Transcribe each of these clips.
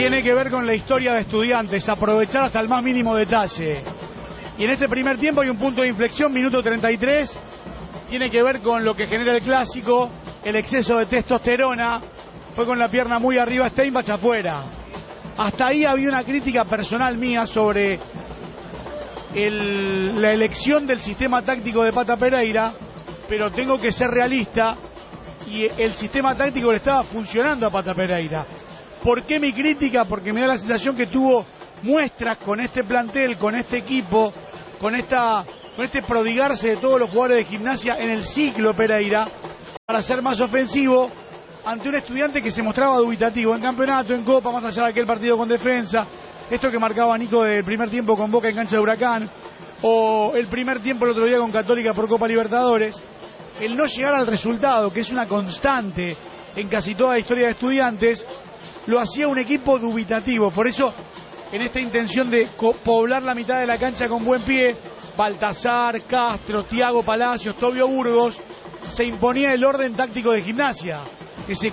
tiene que ver con la historia de Estudiantes, aprovechar hasta el más mínimo detalle. Y en este primer tiempo hay un punto de inflexión, minuto 33, tiene que ver con lo que genera el clásico, el exceso de testosterona, fue con la pierna muy arriba, Steinbach afuera. Hasta ahí había una crítica personal mía sobre la elección del sistema táctico de Pata Pereira, pero tengo que ser realista y el sistema táctico le estaba funcionando a Pata Pereira. ¿Por qué mi crítica? Porque me da la sensación que tuvo muestras con este plantel, con este equipo, con este prodigarse de todos los jugadores de Gimnasia en el ciclo Pereira, para ser más ofensivo ante un Estudiante que se mostraba dubitativo en campeonato, en Copa, más allá de aquel partido con Defensa, esto que marcaba Nico del primer tiempo con Boca en cancha de Huracán, o el primer tiempo el otro día con Católica por Copa Libertadores. El no llegar al resultado, que es una constante en casi toda la historia de Estudiantes, lo hacía un equipo dubitativo. Por eso, en esta intención de poblar la mitad de la cancha con buen pie, Baltazar, Castro, Thiago Palacios, Tobio Burgos, se imponía el orden táctico de Gimnasia. Ese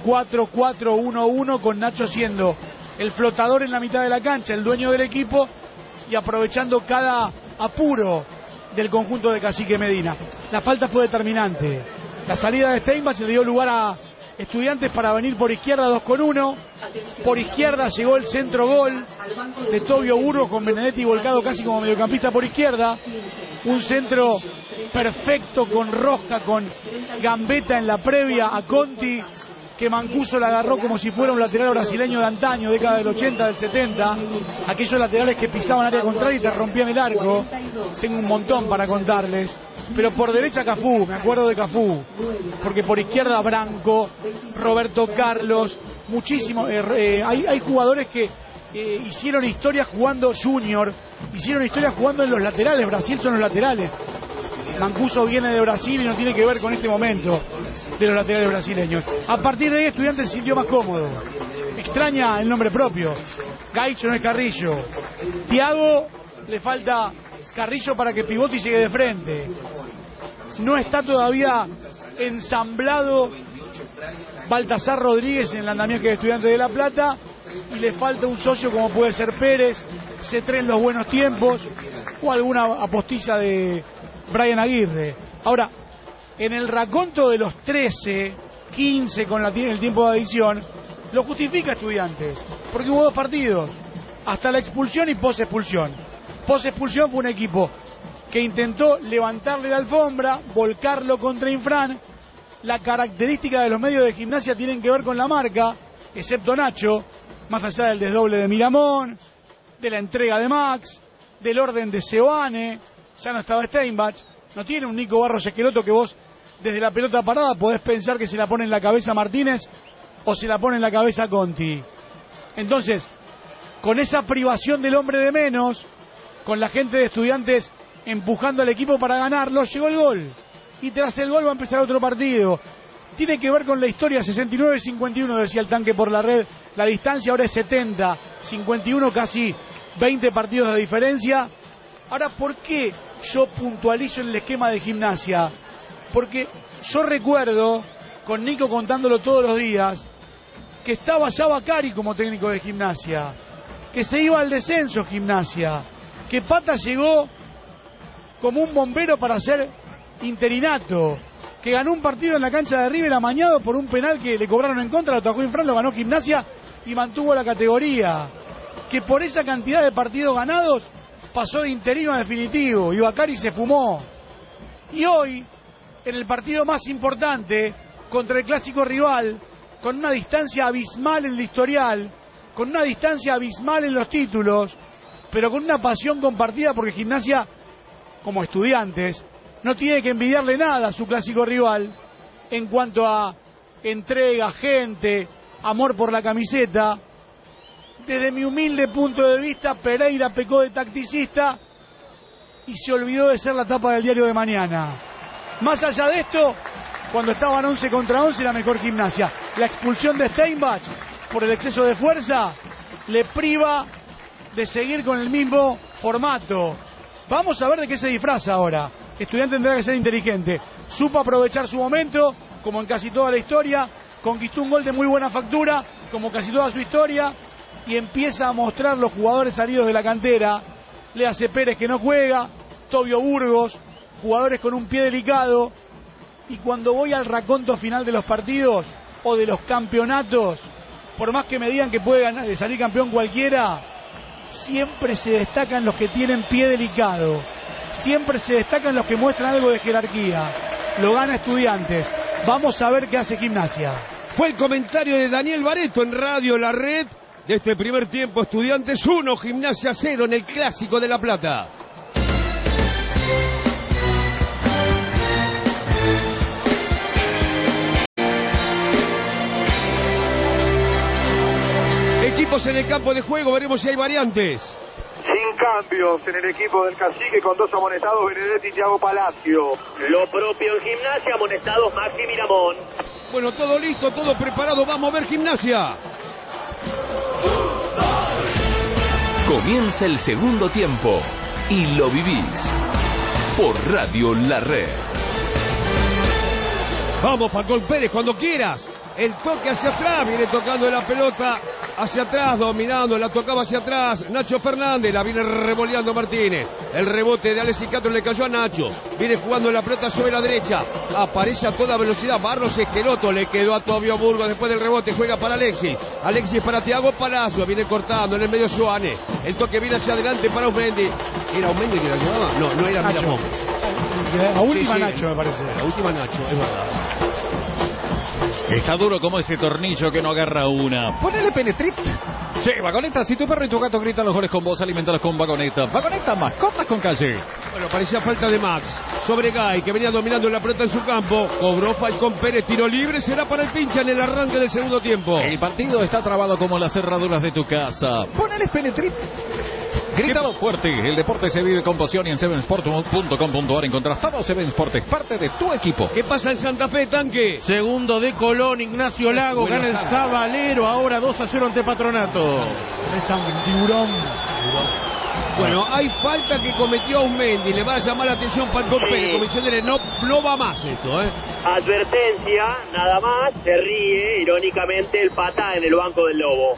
4-4-1-1 con Nacho siendo el flotador en la mitad de la cancha, el dueño del equipo y aprovechando cada apuro del conjunto de Cacique Medina. La falta fue determinante. La salida de Steinbach le dio lugar a Estudiantes para venir por izquierda 2 con 1. Por izquierda llegó el centro gol de Tobio Burgos con Benedetti volcado casi como mediocampista por izquierda. Un centro perfecto con rosca, con gambeta en la previa a Conti, que Mancuso la agarró como si fuera un lateral brasileño de antaño, década del 80, del 70. Aquellos laterales que pisaban área contraria y te rompían el arco. Tengo un montón para contarles. Pero por derecha Cafú, me acuerdo de Cafú, porque por izquierda Branco, Roberto Carlos, muchísimos. Hay jugadores que hicieron historia jugando Junior, hicieron historia jugando en los laterales. Brasil son los laterales. Mancuso viene de Brasil y no tiene que ver con este momento de los laterales brasileños. A partir de ahí Estudiantes se sintió más cómodo. Extraña el nombre propio. Gaicho no es Carrillo. Thiago le falta Carrillo para que pivote y llegue de frente. No está todavía ensamblado Baltazar Rodríguez en el andamiaje de Estudiantes de La Plata y le falta un socio como puede ser Pérez, C3 en los buenos tiempos o alguna apostilla de Brian Aguirre. Ahora, en el raconto de los 13, 15 con el tiempo de adición, lo justifica Estudiantes, porque hubo 2 partidos, hasta la expulsión y post-expulsión. Post-expulsión fue un equipo que intentó levantarle la alfombra, volcarlo contra Infran. La característica de los medios de Gimnasia tienen que ver con la marca, excepto Nacho, más allá del desdoble de Miramón, de la entrega de Max, del orden de Seoane. Ya no estaba Steinbach, no tiene un Nico Barros Esqueloto que vos desde la pelota parada podés pensar que se la pone en la cabeza Martínez o se la pone en la cabeza Conti. Entonces, con esa privación del hombre de menos, con la gente de Estudiantes empujando al equipo para ganarlo, llegó el gol. Y tras el gol va a empezar otro partido. Tiene que ver con la historia, 69-51 decía el tanque por la red. La distancia ahora es 70, 51 casi 20 partidos de diferencia. Ahora, ¿por qué yo puntualizo en el esquema de Gimnasia? Porque yo recuerdo, con Nico contándolo todos los días, que estaba ya Bacari como técnico de Gimnasia, que se iba al descenso Gimnasia, que Pata llegó como un bombero para hacer interinato, que ganó un partido en la cancha de River amañado por un penal que le cobraron en contra, lo atajó Infran, lo ganó Gimnasia y mantuvo la categoría, que por esa cantidad de partidos ganados pasó de interino a definitivo y Bacari se fumó. Y hoy, en el partido más importante contra el clásico rival, con una distancia abismal en el historial, con una distancia abismal en los títulos, pero con una pasión compartida, porque Gimnasia, como Estudiantes, no tiene que envidiarle nada a su clásico rival en cuanto a entrega, gente, amor por la camiseta. Desde mi humilde punto de vista, Pereira pecó de tacticista y se olvidó de ser la tapa del diario de mañana. Más allá de esto, cuando estaban 11 contra 11, la mejor Gimnasia. La expulsión de Steinbach por el exceso de fuerza le priva de seguir con el mismo formato. Vamos a ver de qué se disfraza ahora. Estudiante tendrá que ser inteligente. Supo aprovechar su momento, como en casi toda la historia. Conquistó un gol de muy buena factura, como casi toda su historia. y empieza a mostrar los jugadores salidos de la cantera. Léase Pérez, que no juega, Tobio Burgos, jugadores con un pie delicado. Y cuando voy al raconto final de los partidos o de los campeonatos, por más que me digan que puede salir campeón cualquiera, siempre se destacan los que tienen pie delicado, siempre se destacan los que muestran algo de jerarquía. Lo gana Estudiantes. Vamos a ver qué hace Gimnasia. Fue el comentario de Daniel Bareto en Radio La Red de este primer tiempo. Estudiantes 1, Gimnasia 0 en el Clásico de La Plata. Equipos en el campo de juego, veremos si hay variantes. Sin cambios en el equipo del Cacique, con 2 amonestados, Benedetti y Thiago Palacio. Lo propio en Gimnasia, amonestados Maxi Miramón. Bueno, todo listo, todo preparado, vamos a ver Gimnasia. Comienza el segundo tiempo y lo vivís por Radio La Red. Vamos, Falcón Pérez, cuando quieras. El toque hacia atrás, viene tocando la pelota hacia atrás, dominando, la tocaba hacia atrás Nacho Fernández, la viene revoleando Martínez. El rebote de Alexis Castro le cayó a Nacho, viene jugando la pelota sobre la derecha, aparece a toda velocidad Barros Esqueloto, le quedó a Tobio Burgos después del rebote, juega para Alexis para Thiago Palacio, viene cortando en el medio Suárez, el toque viene hacia adelante para Aumendi. ¿Era Aumendi que la llevaba? No era Miramón. La última Nacho, me parece. La última Nacho, es verdad. Está duro como ese tornillo que no agarra una. Ponele Penetrit. Che, Vagoneta, si tu perro y tu gato gritan los goles con vos, alimentalos con Vagoneta. Vagoneta, mascotas con calle. Bueno, parecía falta de Max. Sobre Gay, que venía dominando la pelota en su campo. Cobró Falcón Pérez, tiro libre, será para el pincha en el arranque del segundo tiempo. El partido está trabado como las cerraduras de tu casa. Ponele Penetrit. Grítalo fuerte, el deporte se vive con pasión y en sevensport.com.ar encontrás todo Seven Sport, es parte de tu equipo. ¿Qué pasa en Santa Fe, Tanque? Segundo de Colón, Ignacio Lago, gana el Sabalero, ahora 2-0 ante Patronato. Es un tiburón. Bueno, hay falta que cometió Aumendi, le va a llamar la atención Falcón Pérez, comisión de no va más esto, Advertencia, nada más, se ríe irónicamente el Pata en el banco del Lobo.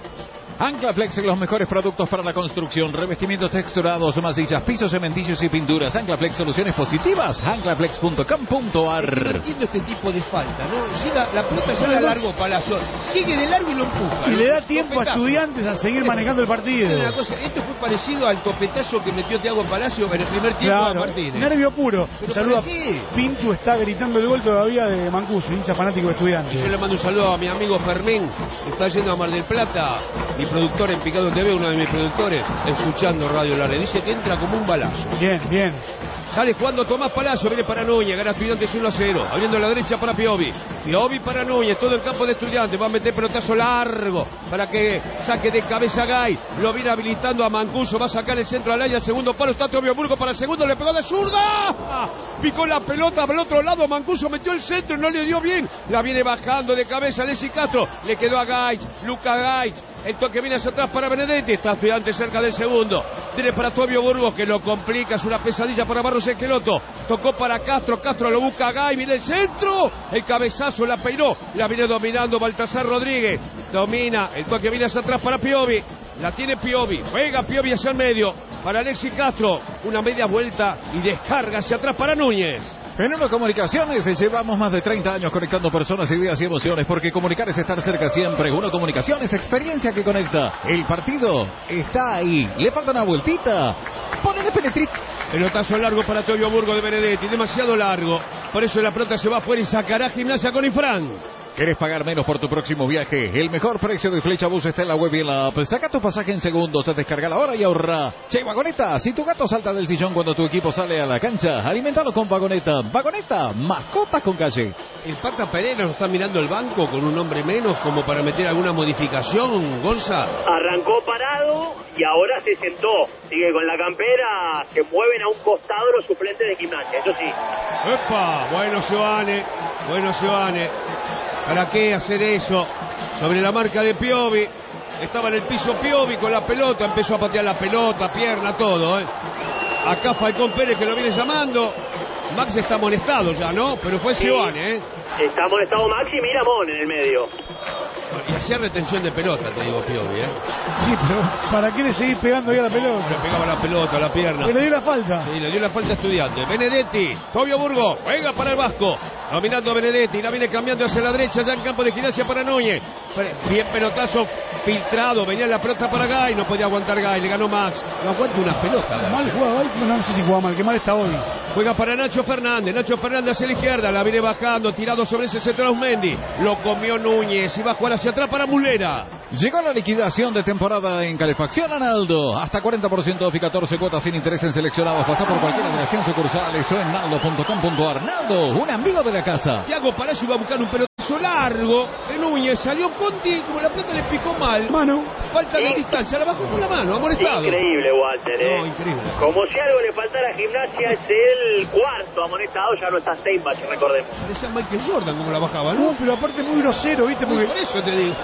Anclaflex, los mejores productos para la construcción, revestimientos texturados, masillas, pisos, cementillos y pinturas. Anclaflex, soluciones positivas. Anclaflex.com.ar. No entiendo este tipo de falta, ¿no? Si la pelota ya la largo Palacio, sigue de largo y lo empuja. Y le da tiempo a Estudiantes a seguir manejando el partido. Una cosa, esto fue parecido al topetazo que metió Thiago Palacio en el primer tiempo a Martínez. Nervio puro. ¿Pero Saluda. para qué? Pintu está gritando el gol todavía de Mancuso, hincha fanático de Estudiantes. Yo le mando un saludo a mi amigo Fermín, que está yendo a Mar del Plata. Mi productor en Picado TV, uno de mis productores, escuchando Radio La Red, dice que entra como un balazo. Bien, bien. Sale jugando Tomás Palacio, viene para Núñez, gana Estudiantes 1-0, abriendo a la derecha para Piovi para Núñez, todo el campo de Estudiantes, va a meter pelotazo largo para que saque de cabeza Gay, lo viene habilitando a Mancuso, va a sacar el centro al área, segundo palo, está Tobio Burgos para el segundo, le pegó de zurda, picó la pelota al otro lado, Mancuso metió el centro y no le dio bien, la viene bajando de cabeza Alexis Castro, le quedó a Gay, Luca Gay, el toque viene hacia atrás para Benedetti, está Estudiantes cerca del segundo, viene para Tobio Burgos, que lo complica, es una pesadilla para Barros Esqueloto, tocó para Castro, Castro lo busca a Gay, viene el centro, el cabezazo la peinó, la viene dominando Baltasar Rodríguez, domina, el toque viene hacia atrás para Piovi, la tiene Piovi, juega Piovi hacia el medio, para Alexis Castro, una media vuelta y descarga hacia atrás para Núñez. En Uno Comunicaciones llevamos más de 30 años conectando personas, ideas y emociones, porque comunicar es estar cerca siempre. Uno Comunicaciones, experiencia que conecta. El partido está ahí. Le falta una vueltita. Ponele Penetrit. Pelotazo largo para Tobio Burgos de Benedetti, demasiado largo. Por eso la pelota se va afuera y sacará Gimnasia con Infran. ¿Querés pagar menos por tu próximo viaje? El mejor precio de Flecha Bus está en la web y en la app. Saca tu pasaje en segundos, descarga la hora y ahorra. Che, Vagoneta, si tu gato salta del sillón cuando tu equipo sale a la cancha, alimentalo con Vagoneta. Vagoneta, mascotas con calle. El Pata Pereira nos está mirando el banco con un hombre menos como para meter alguna modificación, Gonza. Arrancó parado y ahora se sentó. Sigue con la campera, se mueven a un costado los suplentes de Gimnasia, eso sí. ¡Epa! Bueno, Giovanni. ¿Para qué hacer eso? Sobre la marca de Piovi. Estaba en el piso Piovi con la pelota. Empezó a patear la pelota, pierna, todo. Acá Falcón Pérez que lo viene llamando. Max está amonestado ya, ¿no? Pero fue Giovanni, Está amonestado Max y Miramón en el medio. Y hacía retención de pelota, te digo, Piovi, ¿eh? Sí, pero ¿para qué le seguís pegando ahí a la pelota? Le pegaba la pelota, la pierna. Que le dio la falta. Sí, le dio la falta a Estudiante. Benedetti, Tobio Burgo, juega para el Vasco. Dominando a Benedetti, la viene cambiando hacia la derecha, ya en campo de Gimnasia para Núñez. Bien pelotazo filtrado, venía la pelota para Gay, no podía aguantar Gay, le ganó Max. No aguanta una pelota. Mal jugaba Gay, no sé si jugaba mal, que mal está hoy. Juega para Nacho Fernández hacia la izquierda, la viene bajando, tirado sobre ese centro Ausmendi. Lo comió Núñez y va a jugar hacia atrás para Mulera. Llegó la liquidación de temporada en Calefacción Naldo. Hasta 40% off y 14 cuotas sin interés en seleccionados. Pasa por cualquiera de las 100 sucursales o en naldo.com.ar. Naldo, un amigo de la casa. Thiago Palacio iba a buscar un pelotazo largo de Núñez, salió Conti, como la pelota le picó mal. Mano. Falta de distancia, la bajó con la mano, amonestado. Increíble, Walter, No, increíble. Como si algo le faltara a Gimnasia, es el cuarto amonestado, ya no está Steinbach, recordemos. Parecía Michael Jordan como la bajaba, ¿no? No, pero aparte muy grosero, ¿viste? Porque Por eso te digo.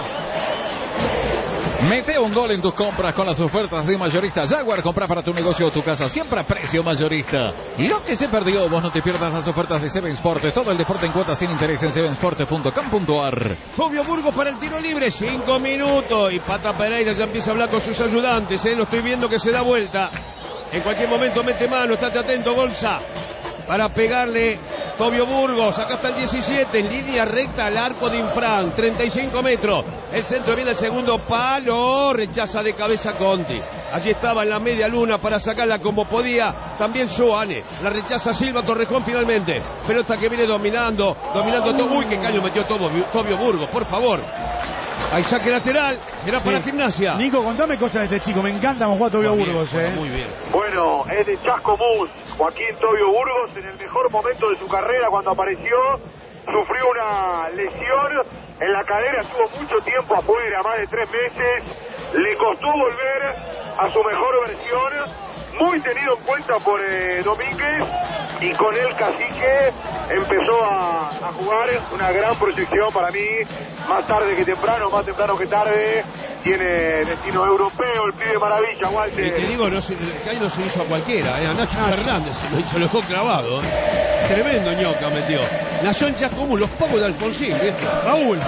Mete un gol en tus compras con las ofertas de Mayorista Jaguar. Compra para tu negocio o tu casa siempre a precio mayorista. Lo que se perdió, vos no te pierdas las ofertas de Seven Sport. Todo el deporte en cuotas sin interés en sevensport.com.ar. Tobio Burgos para el tiro libre, 5 minutos. Y Pata Pereira ya empieza a hablar con sus ayudantes. Lo estoy viendo que se da vuelta. En cualquier momento mete mano, estate atento, Bolsa. Para pegarle Tobio Burgos, acá está el 17, en línea recta al arco de Infran, 35 metros. El centro viene el segundo palo, rechaza de cabeza Conti. Allí estaba en la media luna para sacarla como podía. También Joane, la rechaza Silva Torrejón finalmente. Pelota que viene dominando todo. Uy, qué caño metió Tobio Burgos, por favor. Hay saque lateral, será para Gimnasia. Nico, contame cosas de este chico, me encanta cómo juega Tobio Burgos, Muy bien. Bueno, es de Chascomús, Joaquín Tobio Burgos, en el mejor momento de su carrera cuando apareció, sufrió una lesión en la cadera, estuvo mucho tiempo afuera, más de 3 meses, le costó volver a su mejor versión, muy tenido en cuenta por Domínguez, y con él Cacique empezó a jugar, una gran proyección para mí, más tarde que temprano, más temprano que tarde, tiene destino europeo, el pibe maravilla, Walter. Y te digo, que ahí no se hizo a cualquiera, a Nacho Fernández se lo hizo, lo dejó clavado. Tremendo ñoca metió. Nació en Chascomús, los pocos de Alfonsín, ¿viste? Raúl.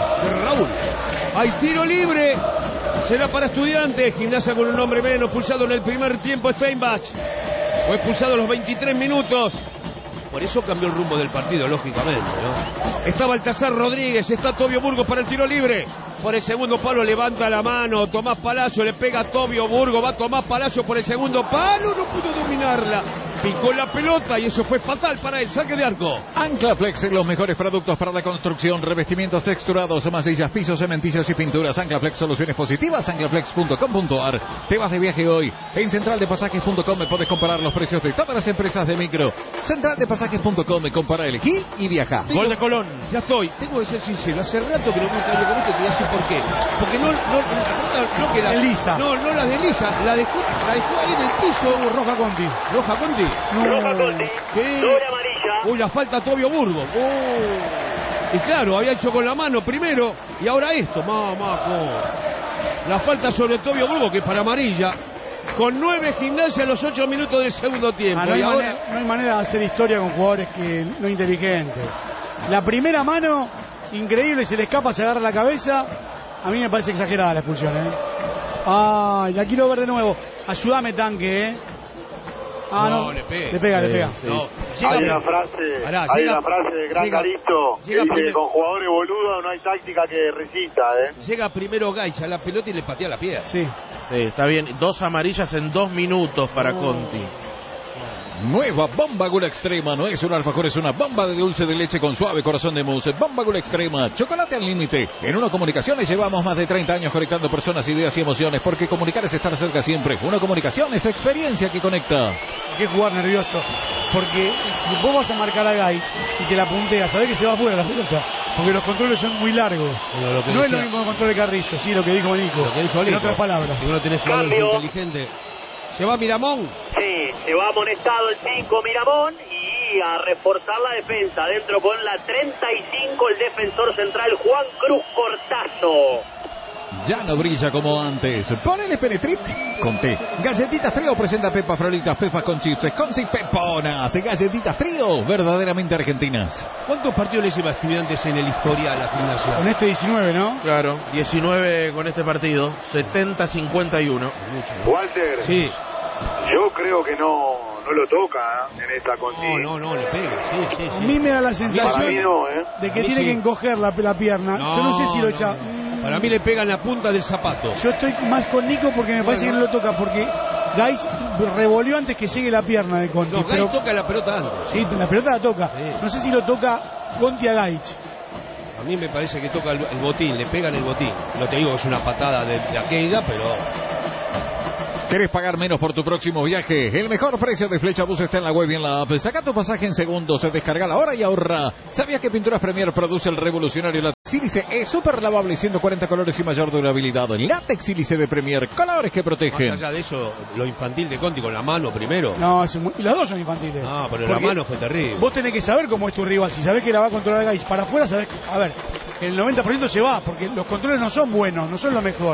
Hay tiro libre. Será para Estudiantes. Gimnasia con un hombre menos, pulsado en el primer tiempo Steinbach. Fue expulsado a los 23 minutos. Por eso cambió el rumbo del partido, lógicamente, ¿no? Está Baltasar Rodríguez, está Tobio Burgos para el tiro libre. Por el segundo palo levanta la mano Tomás Palacio, le pega a Tobio Burgos, va Tomás Palacio por el segundo palo, no pudo dominarla. Picó la pelota y eso fue fatal para el saque de arco. Anclaflex, los mejores productos para la construcción, revestimientos texturados, masillas, pisos, cementicios y pinturas. Anclaflex, soluciones positivas, anclaflex.com.ar. Te vas de viaje hoy. En centraldepasajes.com me podés comparar los precios de todas las empresas de micro. Centraldepasajes.com me compara, elegí y viaja. Gol de Colón. Ya estoy, tengo que ser sincero, hace rato que no me cambio con esto, te voy a decir por qué. Porque no que la Elisa. No la de Elisa, la dejó ahí en el piso. Roja Conti. Roja Conti. Roja Conti, Sí. doble amarilla. Uy, la falta a Tobio Burgos. Y claro, había hecho con la mano primero y ahora esto. La falta sobre Tobio Burgos, que es para amarilla. Con 9 Gimnasia en los 8 minutos del segundo tiempo. No hay, y ahora... no hay manera de hacer historia con jugadores que no inteligentes. La primera mano, increíble, se le escapa, se agarra la cabeza. A mí me parece exagerada la expulsión, Ay, la quiero ver de nuevo. Ayúdame, Tanque, No, le pega. Le pega. Sí. No, Hay una frase de Gran Garito que dice que con jugadores boludos no hay táctica que resista, Llega primero Gaicha a la pelota y le patea la piedra. Sí. Sí, está bien. 2 amarillas en 2 minutos para Conti. Nueva Bomba Gula Extrema, no es un alfajor, es una bomba de dulce de leche con suave corazón de mousse. Bomba Gula Extrema, chocolate al límite. En Uno Comunicaciones llevamos más de 30 años conectando personas, ideas y emociones, porque comunicar es estar cerca siempre. Uno Comunicación es experiencia que conecta. Hay que jugar nervioso, porque si vos vas a marcar a Gaich y te la punteas, sabés que se va afuera la pelota, porque los controles son muy largos. No es lo mismo control de Carrillo, sí, lo que dijo Nico. En otras palabras. Si uno tenés jugadores inteligentes. Se va Miramón. Sí, se va amonestado el 5 Miramón y a reforzar la defensa. Dentro con la 35 el defensor central Juan Cruz Cortazo. ya no brilla como antes. Ponele Penetrit con té. Galletitas Trío presenta Pepas Frolitas, Pepas con chips, con y peponas. Galletitas Trío, verdaderamente argentinas. ¿Cuántos partidos le lleva a Estudiantes en el historial a la Gimnasia? Con este 19, ¿no? Claro, 19 con este partido, 70-51. Walter, Sí. yo creo que no lo toca en esta consigna. No, le pega. Sí. A mí me da la Para sensación mí no, de que A mí tiene sí. que encoger la pierna. Yo no sé si lo echa. Para mí le pega en la punta del zapato. Yo estoy más con Nico porque me parece que no lo toca, porque Gaich revolvió antes que llegue la pierna de Conti. No, Gaich toca la pelota antes. Sí, la pelota la toca. Sí. No sé si lo toca Conti a Gaich. A mí me parece que toca el botín, le pega en el botín. No te digo que es una patada de aquella, pero... ¿Querés pagar menos por tu próximo viaje? El mejor precio de Flechabús está en la web y en la app. Saca tu pasaje en segundos, descarga la hora y ahorra. ¿Sabías que Pinturas Premier produce el revolucionario látex sílice? Es súper lavable, 140 colores y mayor durabilidad. Látex sílice de Premier, colores que protegen. Más allá de eso, lo infantil de Conti con la mano primero. No, y los dos son infantiles. No, pero Porque la mano fue terrible. Vos tenés que saber cómo es tu rival. Si sabés que la va a controlar Gaich para afuera, sabés. A ver, el 90% se va, porque los controles no son buenos, no son lo mejor.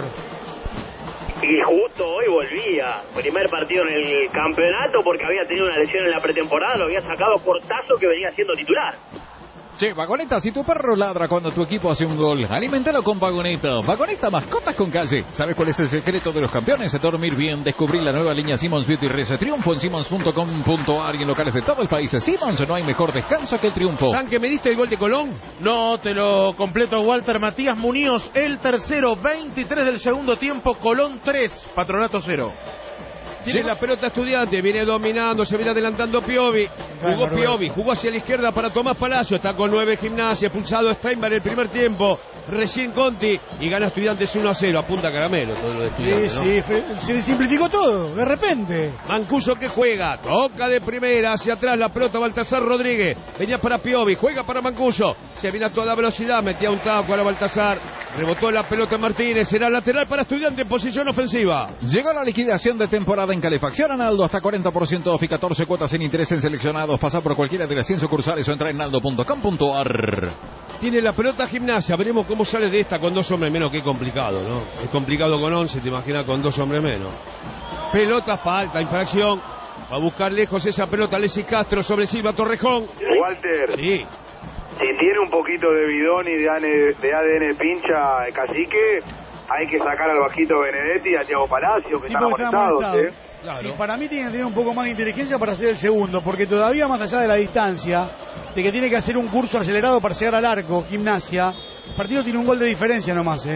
Y justo hoy volvía, primer partido en el campeonato porque había tenido una lesión en la pretemporada, lo había sacado Cortazo que venía siendo titular. Che, Vagoneta, si tu perro ladra cuando tu equipo hace un gol, alimentalo con Vagoneta. Vagoneta, mascotas con calle. ¿Sabes cuál es el secreto de los campeones? Dormir bien. Descubrí la nueva línea Simmons Beauty Rest. Triunfo en simmons.com.ar y en locales de todo el país. Simmons, no hay mejor descanso que el triunfo. ¿Tanque, me diste el gol de Colón? No, te lo completo, Walter. Matías Muñoz, el tercero, 23 del segundo tiempo, Colón 3, Patronato 0. Tiene la pelota Estudiante, viene dominando, se viene adelantando Piovi. Jugó Piovi, jugó hacia la izquierda para Tomás Palacio. Está con 9 Gimnasia, expulsado Steinberg el primer tiempo. Recién Conti y gana Estudiantes 1-0. Apunta caramelo todo lo de Estudiantes, ¿no? Sí, se simplificó todo, de repente. Mancuso que juega, toca de primera, hacia atrás la pelota Baltasar Rodríguez. Venía para Piovi, juega para Mancuso. Se viene a toda velocidad, metía un taco a la Baltasar. Rebotó la pelota Martínez, será lateral para Estudiantes en posición ofensiva. Llegó la liquidación de temporada en calefacción Analdo, hasta 40% off y 14 cuotas sin interés en seleccionados. Pasa por cualquiera de las 100 sucursales o entra en naldo.com.ar. Tiene la pelota Gimnasia, veremos cómo sale de esta con 2 hombres menos. Qué complicado, ¿no? Es complicado con 11, te imaginas con 2 hombres menos. Pelota, falta, infracción. Va a buscar lejos esa pelota Alexis Castro sobre Silva Torrejón. Walter, Sí. si tiene un poquito de bidón y de ADN pincha Cacique, hay que sacar al bajito Benedetti y a Thiago Palacio, que Sí, están porque están amonestados, amonestados. Claro. Sí, para mí tiene que tener un poco más de inteligencia para hacer el segundo, porque todavía más allá de la distancia, de que tiene que hacer un curso acelerado para llegar al arco, Gimnasia, el partido tiene un gol de diferencia nomás,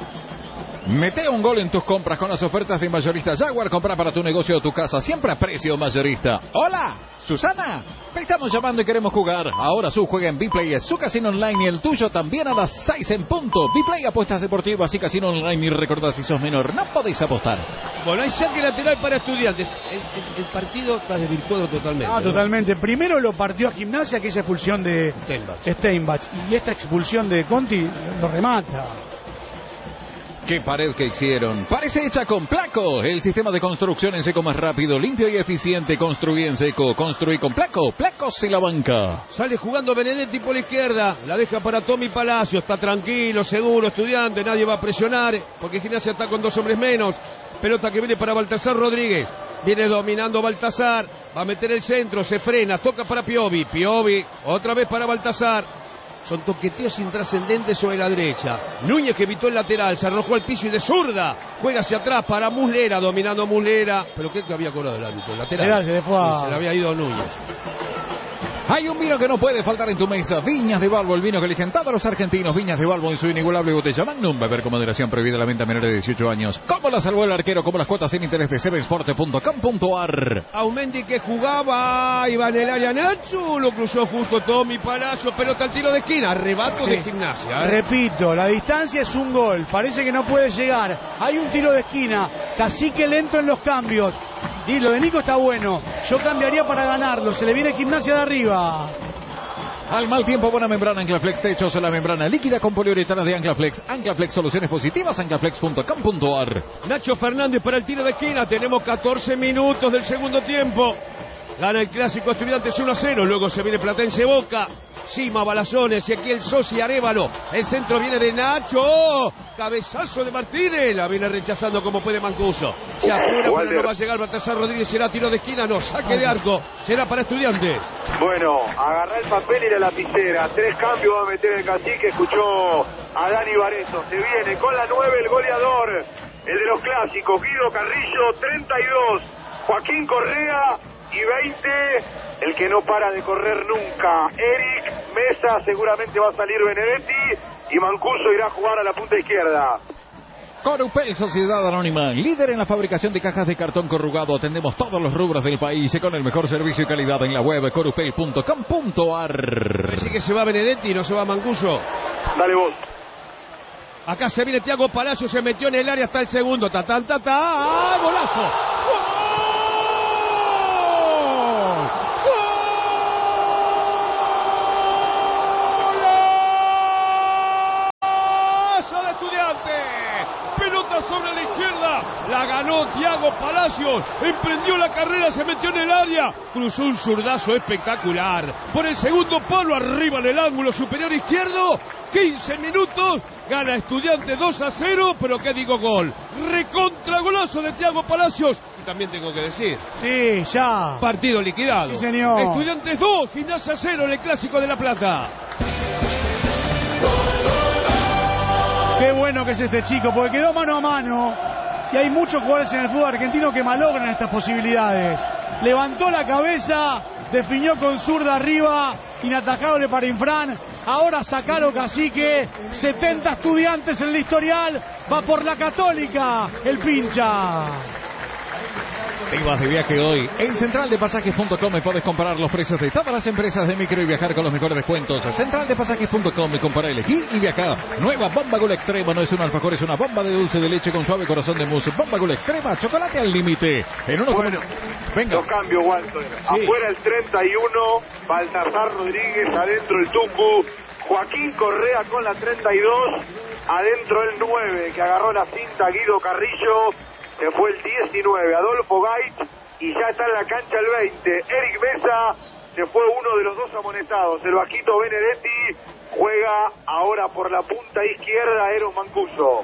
Mete un gol en tus compras con las ofertas de Mayorista Jaguar. Compra para tu negocio o tu casa, siempre a precio mayorista. ¡Hola! ¡Susana! Te estamos llamando y queremos jugar. Ahora su juega en Bplay, es su casino online y el tuyo también a las 6 en punto. Bplay, apuestas deportivas y casino online. Y recordad, si sos menor, no podéis apostar. Bueno, hay saque lateral para Estudiantes. El partido está desvirtuado totalmente. Ah, ¿no? totalmente. Primero lo partió a Gimnasia, que esa expulsión de Steinbach. Y esta expulsión de Conti lo remata. ¡Qué pared que hicieron! Parece hecha con Placo, el sistema de construcción en seco más rápido, limpio y eficiente. Construí en seco, construí con Placo. Placos y la banca. Sale jugando Benedetti por la izquierda, la deja para Tommy Palacio, está tranquilo, seguro, Estudiante, nadie va a presionar, porque Gimnasia está con 2 hombres menos. Pelota que viene para Baltasar Rodríguez, viene dominando Baltasar, va a meter el centro, se frena, toca para Piovi, otra vez para Baltasar. Son toqueteos intrascendentes sobre la derecha. Núñez que evitó el lateral, se arrojó al piso y de zurda juega hacia atrás para Muslera, dominando Muslera. ¿Pero qué había cobrado el árbitro? ¿El lateral? Se le fue a... Se le había ido a Núñez. Hay un vino que no puede faltar en tu mesa. Viñas de Balbo, el vino que eligen todos los argentinos. Viñas de Balbo en su inigualable botella Magnum. Beber con moderación, prohibida la venta a menores de 18 años. ¿Cómo la salvó el arquero? Como las cuotas sin interés de sevensport.com.ar. Aumendi que jugaba, iba en el área Nacho, lo cruzó justo Tommy Palacio, pelota al tiro de esquina, arrebato de Gimnasia. Repito, la distancia es un gol, parece que no puede llegar. Hay un tiro de esquina, Cacique lento en los cambios. Y lo de Nico está bueno, yo cambiaría para ganarlo, se le viene Gimnasia de arriba. Al mal tiempo, buena membrana Anclaflex, techos en la membrana líquida con poliuretano de Anclaflex. Anclaflex, soluciones positivas, anclaflex.com.ar. Nacho Fernández para el tiro de esquina, tenemos 14 minutos del segundo tiempo. Gana el clásico Estudiantes 1-0. Luego se viene Platense Boca. Cima, Balazones y aquí el Sosi Arévalo. El centro viene de Nacho. ¡Oh! Cabezazo de Martínez. La viene rechazando como puede Mancuso. Se apura, pero no va a llegar Baltasar Rodríguez. Será tiro de esquina. No, saque de arco. Será para Estudiantes. Bueno, agarrá el papel y la lapicera. 3 cambios va a meter el Cacique. Escuchó a Dani Barezo. Se viene con la 9 el goleador. El de los clásicos. Guido Carrillo, 32. Joaquín Correa y 20. El que no para de correr nunca. Eric Mesa, seguramente va a salir Benedetti. Y Mancuso irá a jugar a la punta izquierda. Corupel, Sociedad Anónima, líder en la fabricación de cajas de cartón corrugado. Atendemos todos los rubros del país y con el mejor servicio y calidad en la web corupel.com.ar. Así que se va Benedetti y no se va Mancuso. Dale vos. Acá se viene Thiago Palacio, se metió en el área hasta el segundo. ¡Tatán, tatán! ¡Golazo! Sobre la izquierda, la ganó Thiago Palacios, emprendió la carrera, se metió en el área, cruzó un zurdazo espectacular, por el segundo palo arriba en el ángulo superior izquierdo, 15 minutos, gana Estudiantes 2-0, pero ¿qué digo gol? Recontra golazo de Thiago Palacios, y también tengo que decir, sí, ya, partido liquidado, sí, señor. Estudiantes 2, Gimnasia 0 en el Clásico de La Plata. Qué bueno que es este chico, porque quedó mano a mano. Y hay muchos jugadores en el fútbol argentino que malogran estas posibilidades. Levantó la cabeza, definió con zurda arriba, inatacable para Infran. Ahora Sacalo Cacique, 70 Estudiantes en el historial. Va por la Católica, el pincha. Te vas de viaje hoy. En centraldepasajes.com puedes comparar los precios de todas las empresas de micro y viajar con los mejores descuentos. Centraldepasajes.com y compara, elegí y viajar. Nueva Bomba Gol Extrema. No es un alfajor, es una bomba de dulce de leche con suave corazón de mousse. Bomba Gol Extrema, chocolate al límite. En uno bueno, venga. Los cambios, Walter. Sí. Afuera el 31, Baltasar Rodríguez, adentro el Tucu. Joaquín Correa con la 32, adentro el 9, que agarró la cinta Guido Carrillo. Se fue el 19, Adolfo Gait, y ya está en la cancha el 20. Eric Mesa, se fue uno de los dos amonestados. El vaquito Benedetti juega ahora por la punta izquierda, Eros Mancuso.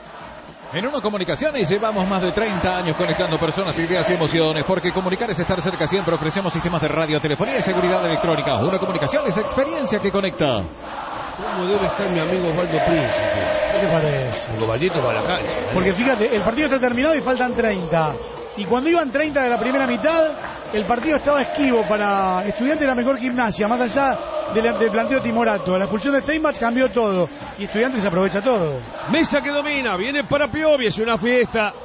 En Uno Comunicaciones llevamos más de 30 años conectando personas, ideas y emociones, porque comunicar es estar cerca siempre. Ofrecemos sistemas de radio, telefonía y seguridad electrónica. Uno Comunicaciones, experiencia que conecta. ¿Cómo debe estar mi amigo Osvaldo Príncipe? ¿Qué te parece? El Ovaldito va a la cancha. Porque fíjate, el partido está terminado y faltan 30. Y cuando iban 30 de la primera mitad, el partido estaba esquivo para Estudiantes, la mejor Gimnasia, más allá del planteo timorato. La expulsión de Steinbach cambió todo y Estudiantes aprovecha todo. Mesa que domina, viene para Piovi, es una fiesta.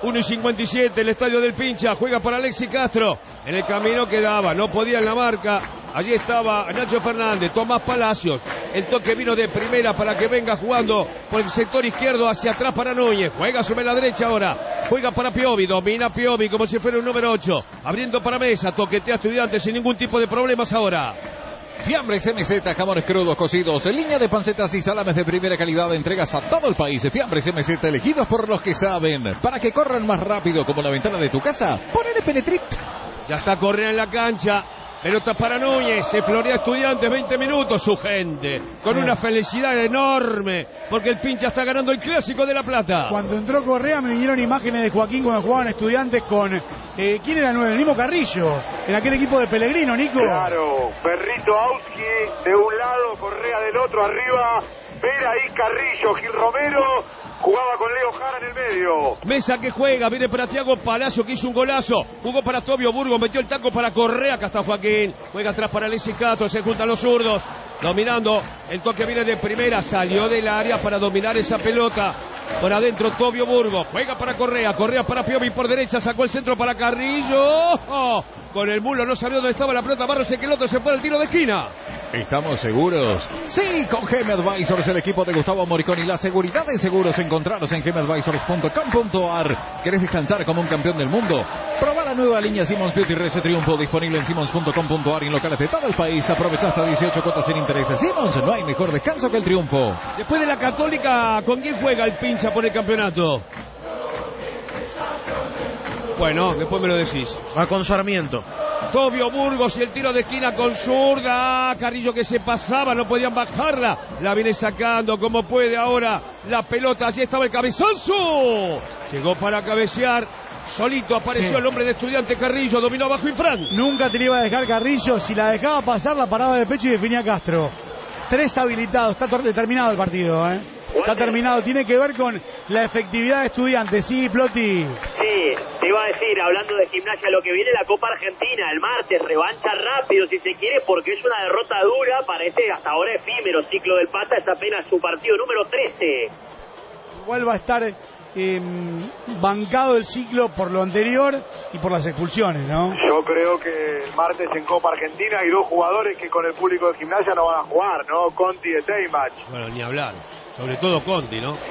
1:57, el estadio del Pincha, juega para Alexis Castro. En el camino quedaba, no podía en la marca. Allí estaba Nacho Fernández, Tomás Palacios. El toque vino de primera para que venga jugando por el sector izquierdo hacia atrás para Núñez. Juega sobre la derecha ahora. Juega para Piovi, domina Piovi como si fuera un número 8. Abriendo para Mesa, toquetea a Estudiantes sin ningún tipo de problemas ahora. Fiambres MZ, jamones crudos cocidos, en línea de pancetas y salames de primera calidad, entregas a todo el país. Fiambres MZ, elegidos por los que saben, para que corran más rápido como la ventana de tu casa. Ponele Penetrit. Ya está Correa en la cancha. Pelota para Núñez, se florea Estudiantes, 20 minutos, su gente, con una felicidad enorme, porque el Pincha está ganando el Clásico de La Plata. Cuando entró Correa me vinieron imágenes de Joaquín cuando jugaban Estudiantes con, ¿quién era el 9? El mismo Carrillo, en aquel equipo de Pellegrino, Nico. Claro, Perrito Auski de un lado, Correa del otro, arriba, Vera y Carrillo, Gil Romero jugaba con Leo Jara en el medio. Mesa que juega, viene para Thiago Palacio que hizo un golazo, jugó para Tobio Burgos, metió el taco para Correa, acá está Joaquín, juega atrás para Alexis Castro, se juntan los zurdos, dominando, el toque viene de primera, salió del área para dominar esa pelota, por adentro Tobio Burgos, juega para Correa, Correa para Piovi por derecha, sacó el centro para Carrillo, con el mulo no sabía dónde estaba la pelota, Barros que el otro se fue al tiro de esquina. ¿Estamos seguros? Sí, con GM Advisors, el equipo de Gustavo Moriconi. La seguridad en seguros, encontraros en gmadvisors.com.ar. ¿Querés descansar como un campeón del mundo? Proba la nueva línea Simmons Beauty Rezo Triunfo, disponible en simmons.com.ar y en locales de todo el país. Aprovecha hasta 18 cuotas sin intereses. Simmons, no hay mejor descanso que el triunfo. Después de la Católica, ¿con quién juega el Pincha por el campeonato? Bueno, después me lo decís. Va con Sarmiento. Tobio Burgos y el tiro de esquina con zurda. Carrillo que se pasaba, no podían bajarla. La viene sacando como puede ahora la pelota. Allí estaba el cabezazo. Llegó para cabecear. Solito apareció el hombre de Estudiante Carrillo. Dominó abajo Infran. Nunca te la iba a dejar Carrillo. Si la dejaba pasar, la paraba de pecho y definía Castro. 3 habilitados. Está terminado el partido, Está terminado, tiene que ver con la efectividad de Estudiantes, sí, Plotti. Sí, te iba a decir, hablando de Gimnasia, lo que viene la Copa Argentina, el martes, revancha rápido si se quiere, porque es una derrota dura para este hasta ahora efímero ciclo del Pata, es apenas su partido número 13. Igual va a estar bancado el ciclo por lo anterior y por las expulsiones, ¿no? Yo creo que el martes en Copa Argentina hay 2 jugadores que con el público de Gimnasia no van a jugar, ¿no? Conti de Teimach. Bueno, ni hablar. Sobre todo Conti, ¿no?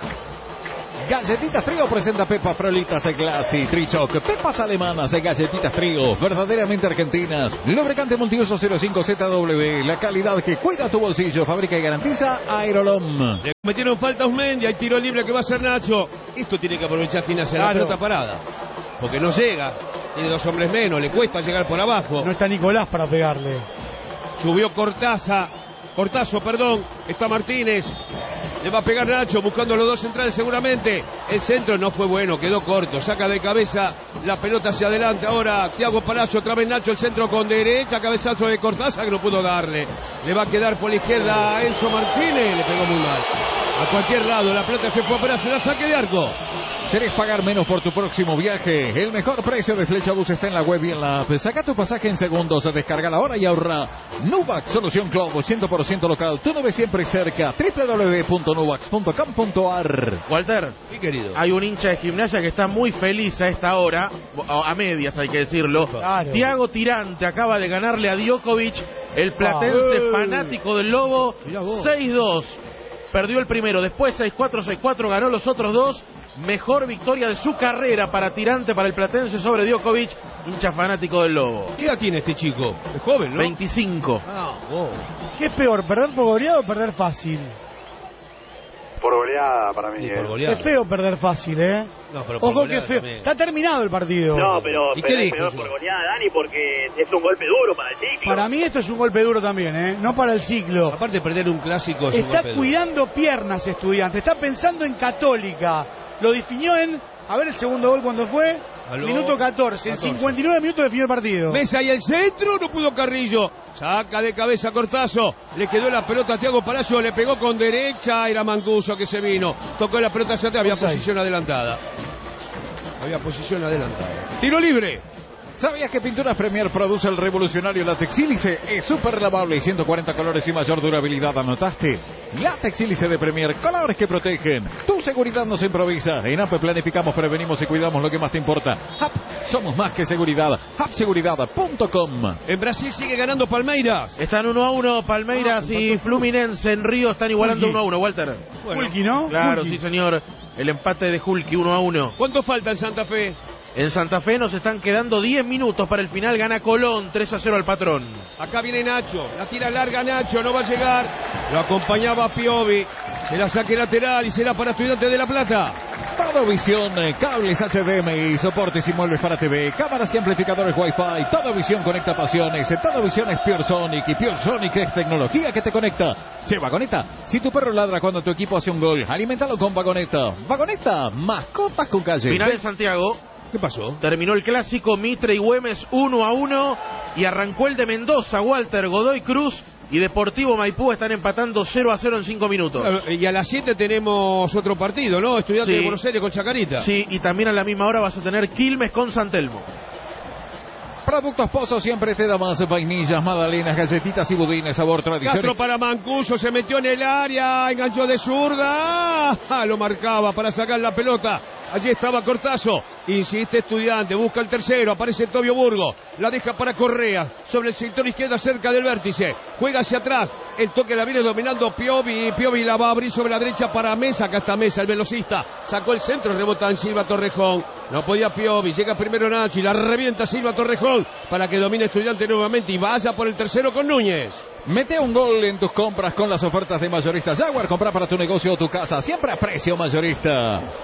Galletitas Trío presenta Pepas Frolitas Classy Trichoc. Pepas alemanas, galletitas Trío, verdaderamente argentinas. Lubricante multiuso 05ZW, la calidad que cuida tu bolsillo, fabrica y garantiza Aerolom. Le metieron falta a Usmendi, hay tiro libre que va a hacer Nacho. Esto tiene que aprovechar Gimnasia, la pelota parada. Porque no llega, tiene 2 hombres menos, le cuesta llegar por abajo. No está Nicolás para pegarle. Subió Cortazo, perdón, está Martínez. Le va a pegar Nacho, buscando los 2 centrales seguramente. El centro no fue bueno, quedó corto. Saca de cabeza la pelota hacia adelante. Ahora Thiago Palacio, otra vez Nacho, el centro con derecha. Cabezazo de Cortázar que no pudo darle. Le va a quedar por la izquierda a Enzo Martínez. Le pegó muy mal. A cualquier lado, la pelota se fue a operar, será saque de arco. ¿Querés pagar menos por tu próximo viaje? El mejor precio de Flechabús está en la web y en la app. Saca tu pasaje en segundos, descarga la hora y ahorra. Nuvac, solución Globo, 100% local. Tu nube siempre cerca. www.nuvax.com.ar. Walter, Sí, querido. hay un hincha de Gimnasia que está muy feliz a esta hora, a medias hay que decirlo. Claro. Tiago Tirante acaba de ganarle a Djokovic, el platense fanático del Lobo, Mirá vos. 6-2. Perdió el primero, después 6-4, 6-4, ganó los otros 2. Mejor victoria de su carrera para Tirante, para el platense sobre Djokovic, hincha fanático del Lobo. ¿Qué edad tiene este chico? Es joven, ¿no? 25. ¿Qué es peor, perder por goleada o perder fácil? Por goleada para mí. Por goleada. Es feo perder fácil, No, pero por Ojo que goleada es feo. también. Está terminado el partido. No, pero ¿Y qué es dijo peor yo? por goleada, Dani, porque es un golpe duro para el ciclo. Para mí esto es un golpe duro también, no para el ciclo. Aparte de perder un clásico es un Está golpe duro. cuidando piernas Estudiante, está pensando en Católica. Lo definió en, a ver el segundo gol cuando fue, Aló. minuto 14. En 59 minutos definió el partido. Mesa y el centro, no pudo Carrillo. Saca de cabeza Cortazo. Le quedó la pelota a Thiago Palacio, le pegó con derecha. Era Mancuso que se vino. Tocó la pelota hacia atrás, había posición adelantada. Tiro libre. ¿Sabías que Pinturas Premier produce el revolucionario látex sílice? Es súper lavable y 140 colores y mayor durabilidad. ¿Anotaste? Látex sílice de Premier, colores que protegen. Tu seguridad nos improvisa. En APP planificamos, prevenimos y cuidamos lo que más te importa. APP, somos más que seguridad. appseguridad.com. En Brasil sigue ganando Palmeiras. Están 1-1 Palmeiras y Fluminense en Río están igualando 1-1, Walter. Bueno, Hulky, ¿no? Claro, Hulky. sí señor. El empate de Hulky 1-1. ¿Cuánto falta en Santa Fe? En Santa Fe nos están quedando 10 minutos para el final. Gana Colón 3-0 al Patrón. Acá viene Nacho, la tira larga Nacho, no va a llegar. Lo acompañaba Piovi. Será saque lateral y será para Estudiantes de La Plata. Todo Visión, cables HDMI, soportes y muebles para TV, cámaras y amplificadores Wi-Fi. Todo Visión conecta pasiones. Todo Visión es Pure Sonic y Pure Sonic es tecnología que te conecta. Che, Vagoneta, si tu perro ladra cuando tu equipo hace un gol, alimentalo con Vagoneta. Vagoneta, mascotas con calle. Final en Santiago. ¿Qué pasó? Terminó el clásico Mitre y Güemes 1-1 y arrancó el de Mendoza. Walter, Godoy Cruz y Deportivo Maipú están empatando 0-0 en 5 minutos. Claro, y a las 7 tenemos otro partido, ¿no? Estudiantes Sí. de Buenos Aires con Chacarita. Sí, y también a la misma hora vas a tener Quilmes con San Telmo. Productos Pozo siempre te da más vainillas, magdalenas, galletitas y budines, sabor tradicional. Castro para Mancuso, se metió en el área, enganchó de zurda. Lo marcaba para sacar la pelota. Allí estaba Cortazo, insiste Estudiante, busca el tercero, aparece Tobio Burgo, la deja para Correa, sobre el sector izquierda cerca del vértice, juega hacia atrás, el toque la viene dominando Piovi, Piovi la va a abrir sobre la derecha para Mesa, acá está Mesa, el velocista, sacó el centro, rebota en Silva Torrejón, no podía Piovi, llega primero Nacho y la revienta Silva Torrejón para que domine Estudiante nuevamente y vaya por el tercero con Núñez. Mete un gol en tus compras con las ofertas de Mayorista Jaguar. Compra para tu negocio o tu casa, siempre a precio mayorista.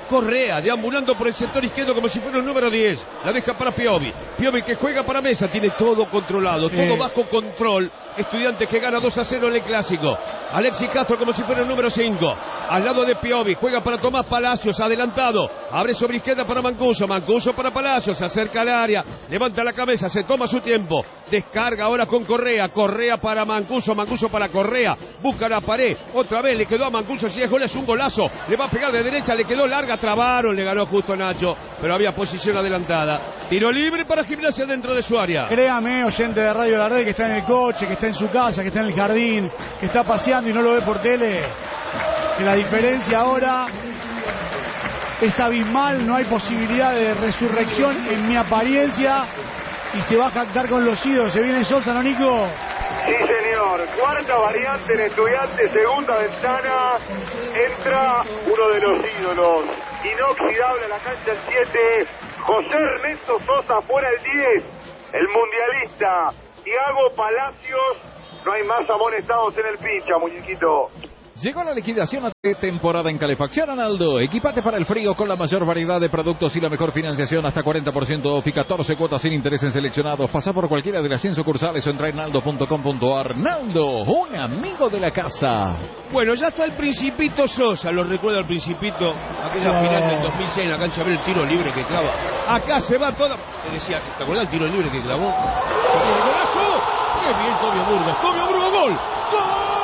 Correa, deambulando por el sector izquierdo como si fuera un número 10. La deja para Piovi. Piovi que juega para Mesa. Tiene todo controlado, todo bajo control. Estudiantes que gana 2-0 en el Clásico. Alexis Castro como si fuera el número 5. Al lado de Piovi. Juega para Tomás Palacios. Adelantado. Abre sobre izquierda para Mancuso. Mancuso para Palacios. Se acerca al área. Levanta la cabeza. Se toma su tiempo. Descarga ahora con Correa. Correa para Mancuso. Mancuso para Correa. Busca la pared. Otra vez le quedó a Mancuso. Si es gol es un golazo. Le va a pegar de derecha. Le quedó larga. Trabaron. Le ganó justo Nacho. Pero había posición adelantada. Tiro libre para Gimnasia dentro de su área. Créame, oyente de Radio La Red, que está en el coche, que está en su casa, que está en el jardín, que está paseando y no lo ve por tele, que la diferencia ahora es abismal. No hay posibilidad de resurrección en mi apariencia y se va a jactar con los ídolos. Se viene Sosa, ¿no, Nico? Sí, señor. Cuarta variante en Estudiantes, segunda ventana. Entra uno de los ídolos. Inoxidable a la cancha el 7. José Ernesto Sosa fuera el 10. El mundialista Thiago Palacios. No hay más amonestados en el pincha, muñequito. Llegó la liquidación de temporada en Calefacción Analdo. Equipate para el frío con la mayor variedad de productos y la mejor financiación, hasta 40% off y 14 cuotas sin interés en seleccionados. Pasa por cualquiera de las 100 sucursales o entra en naldo.com.ar. Naldo, un amigo de la casa. Bueno, ya está el Principito Sosa. Lo recuerda el Principito, aquella final del 2006 en la cancha, ver el tiro libre que clava. Acá se va toda. Te decía, ¿te acordás el tiro libre que clavó? ¡Golazo! ¡Qué bien, Tobio Burgos! ¡Tobio Burgos, gol! ¡Gol!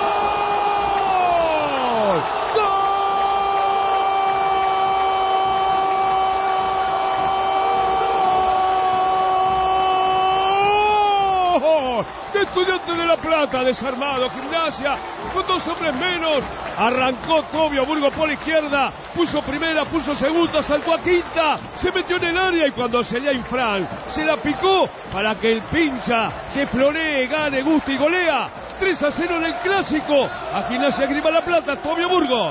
Estudiantes de La Plata, desarmado, Gimnasia, con 2 hombres menos, arrancó Tobio Burgos por la izquierda, puso primera, puso segunda, saltó a quinta, se metió en el área y cuando salía Infran, se la picó para que el pincha se floree, gane, guste y golea, 3-0 en el Clásico, a Gimnasia Grima La Plata, Tobio Burgos.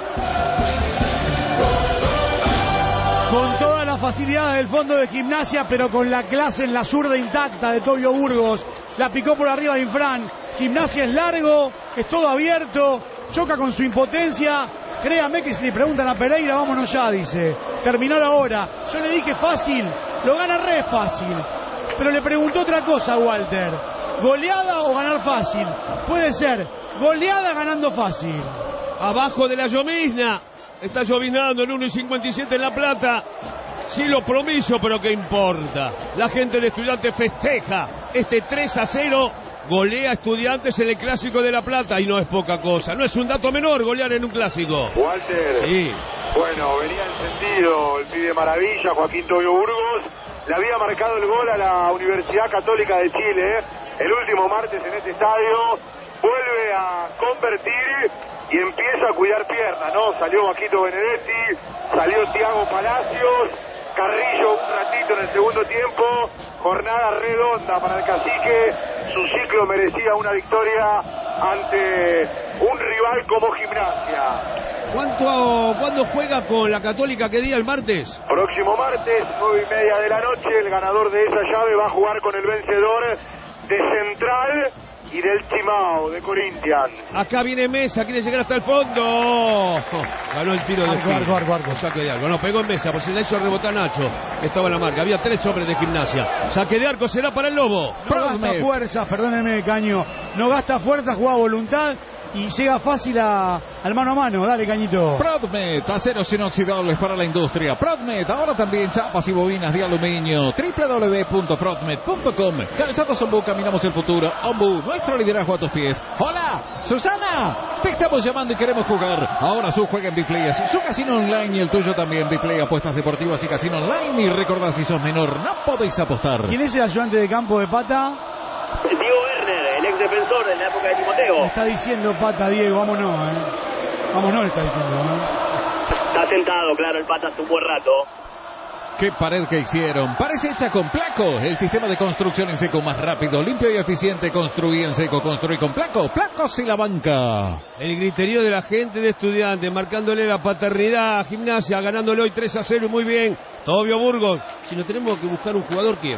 Con toda la facilidad del fondo de Gimnasia, pero con la clase en la zurda intacta de Tobio Burgos. La picó por arriba de Infran. Gimnasia es largo, es todo abierto, choca con su impotencia. Créame que si le preguntan a Pereira, vámonos ya, dice. Terminó la hora. Yo le dije fácil, lo gana re fácil. Pero le preguntó otra cosa a Walter. ¿Goleada o ganar fácil? Puede ser goleada ganando fácil. Abajo de la llovizna. Está llovinando en 1:57 en La Plata. Sí, lo promiso, pero ¿qué importa? La gente de Estudiantes festeja este 3-0. Golea a Estudiantes en el Clásico de La Plata y no es poca cosa. No es un dato menor golear en un clásico. Walter. Sí. Bueno, venía encendido el pibe maravilla, Joaquín Tobio Burgos. Le había marcado el gol a la Universidad Católica de Chile, el último martes en este estadio. Vuelve a convertir y empieza a cuidar piernas, ¿no? Salió Vaquito Benedetti, salió Thiago Palacios, Carrillo un ratito en el segundo tiempo. Jornada redonda para el Cacique. Su ciclo merecía una victoria ante un rival como Gimnasia. ¿Cuándo juega con la Católica? ¿Qué día? ¿El martes? Próximo martes, 9:30 de la noche. El ganador de esa llave va a jugar con el vencedor de Central y del Chimao de Corinthians. Acá viene Mesa, quiere llegar hasta el fondo. Ganó el tiro de Arco. Saque de arco. No, pegó en Mesa, por si le hizo rebotar Nacho. Estaba en la marca. Había 3 hombres de Gimnasia. Saque de arco será para el Lobo. No gasta fuerzas, perdóneme, Caño. No gasta fuerzas, juega a voluntad y llega fácil al mano a mano. Dale, Cañito. Prodmed, aceros inoxidables para la industria. Prodmed, ahora también chapas y bobinas de aluminio. www.prodmed.com. Calzados Ombú, caminamos el futuro. Ombú, nuestro liderazgo a tus pies. Hola, Susana, te estamos llamando y queremos jugar. Ahora su juega en Biplay, su casino online y el tuyo también. Biplay, apuestas deportivas y casino online. Y recordad, si sos menor, no podéis apostar. ¿Quién es el ayudante de campo de Pata? Diego Werner, el ex defensor en la época de Timoteo. Le está diciendo Pata, Diego, vámonos, Vámonos, le está diciendo, Está sentado, claro, el Pata hace un buen rato. ¡Qué pared que hicieron! Parece hecha con Placo, el sistema de construcción en seco más rápido, limpio y eficiente. Construí en seco, construí con Placo. Placos y la banca. El griterío de la gente de Estudiantes, marcándole la paternidad a Gimnasia, ganándole hoy 3-0, muy bien. Tobio Burgos. Si nos tenemos que buscar un jugador, ¿quién?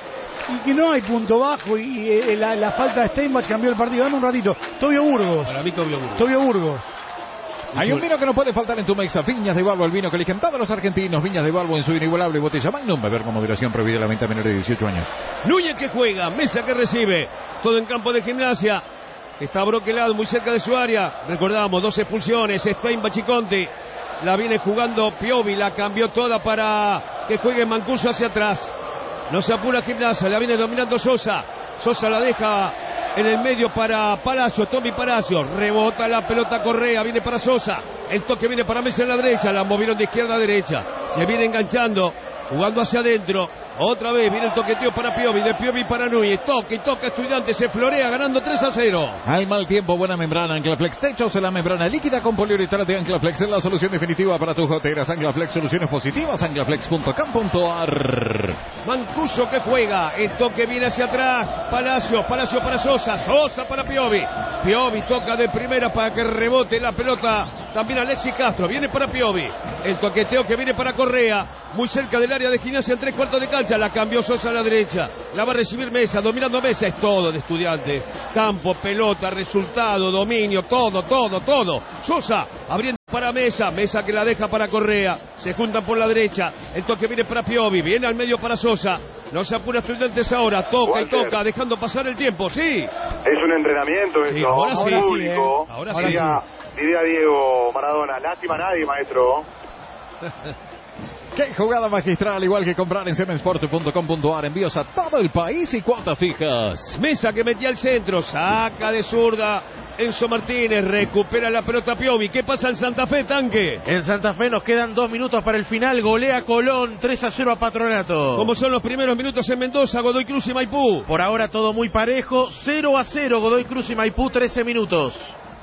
Y que no hay punto bajo y la falta de Steinbach cambió el partido. Dame un ratito. Tobio Burgos. Para mí Tobio Burgos. Tobio Burgos. Hay un vino que no puede faltar en tu mesa. Viñas de Balbo, el vino que eligen todos los argentinos. Viñas de Balbo en su inigualable botella Magnum. Beber con moderación, prohibida la venta a menores de 18 años. Núñez que juega, Mesa que recibe. Todo en campo de Gimnasia. Está broquelado muy cerca de su área. Recordamos, 2 expulsiones. Stein Bachiconti. La viene jugando Piovi. La cambió toda para que juegue Mancuso hacia atrás. No se apura Gimnasia. La viene dominando Sosa. Sosa la deja en el medio para Palacio, Tommy Palacio, rebota la pelota Correa, viene para Sosa, el toque viene para Mesa en la derecha, la movieron de izquierda a derecha, se viene enganchando, jugando hacia adentro, otra vez viene el toqueteo para Piovi, de Piovi para Núñez, toca y toca Estudiantes, se florea ganando 3-0. Al mal tiempo, buena membrana Anclaflex, techos en la membrana líquida con poliuretano de Anclaflex, es la solución definitiva para tus goteras. Anclaflex, soluciones positivas, anclaflex.com.ar. Mancuso que juega, el toque viene hacia atrás, Palacio para Sosa, Sosa para Piovi, Piovi toca de primera para que rebote la pelota, también Alexis Castro, viene para Piovi, el toqueteo que viene para Correa, muy cerca del área de Gimnasia en 3/4 de cancha, la cambió Sosa a la derecha, la va a recibir Mesa, dominando Mesa, es todo de Estudiantes, campo, pelota, resultado, dominio, todo, Sosa abriendo para Mesa, Mesa que la deja para Correa, se juntan por la derecha, el toque viene para Piovi, viene al medio para Sosa, no se apura Estudiantes ahora, toca y toca, dejando pasar el tiempo, sí. Es un entrenamiento Sí, eso, ahora sí, público. Ahora sí. Diría Diego Maradona, lástima a nadie, maestro. Qué jugada magistral, igual que comprar en semensport.com.ar, envíos a todo el país y cuotas fijas. Mesa que metía al centro, saca de zurda Enzo Martínez, recupera la pelota Piovi. ¿Qué pasa en Santa Fe, Tanque? En Santa Fe nos quedan 2 minutos para el final, golea Colón, 3-0 a Patronato. Como son los primeros minutos en Mendoza, Godoy Cruz y Maipú. Por ahora todo muy parejo, 0-0 Godoy Cruz y Maipú, 13 minutos.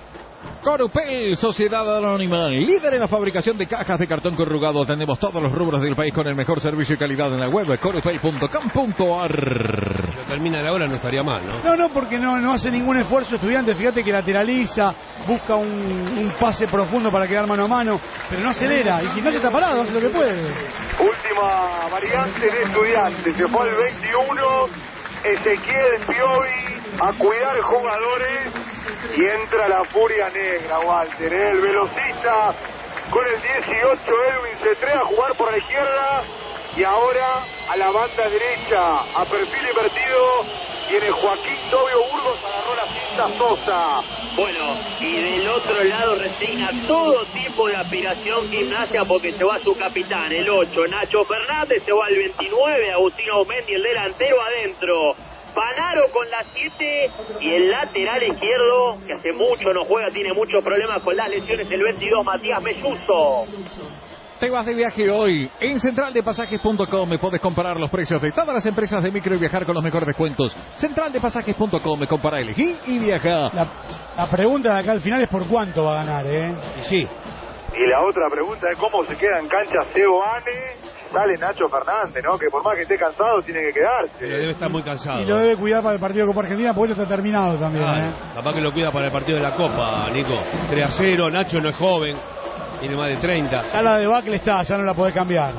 Corupel, Sociedad Anónima, líder en la fabricación de cajas de cartón corrugado. Atendemos todos los rubros del país con el mejor servicio y calidad en la web, corupel.com.ar. Pero termina la hora, no estaría mal, ¿no? No, porque no hace ningún esfuerzo Estudiante. Fíjate que lateraliza, busca un pase profundo para quedar mano a mano, pero no acelera. Y Gimnasia está parado, hace lo que puede. Última variante de Estudiantes, se fue al 21, Ezequiel Piovi a cuidar jugadores y entra la furia negra, Walter, el velocista con el 18 Edwin Cetré a jugar por la izquierda y ahora a la banda derecha a perfil invertido viene Joaquín Tobio Burgos, agarró la cinta Sosa. Bueno, y del otro lado resigna todo tipo de aspiración Gimnasia porque se va su capitán, el 8, Nacho Fernández, se va el 29, Agustino Aumendi, el delantero adentro. Panaro con la 7 y el lateral izquierdo, que hace mucho no juega, tiene muchos problemas con las lesiones, el 22, Matías Melluso. Te vas de viaje hoy. En centraldepasajes.com puedes comparar los precios de todas las empresas de micro y viajar con los mejores descuentos. Centraldepasajes.com, compara, elegí y viaja. La pregunta de acá al final es por cuánto va a ganar, ¿eh? Y sí. Y la otra pregunta es cómo se queda en cancha Seoane, sale Nacho Fernández, ¿no? Que por más que esté cansado tiene que quedarse. Pero debe estar muy cansado. Y lo debe cuidar para el partido de Copa Argentina porque esto está terminado también, ¿eh? Capaz que lo cuida para el partido de la Copa, Nico. 3-0, Nacho no es joven, tiene más de 30. Ya la debacle está, ya no la podés cambiar.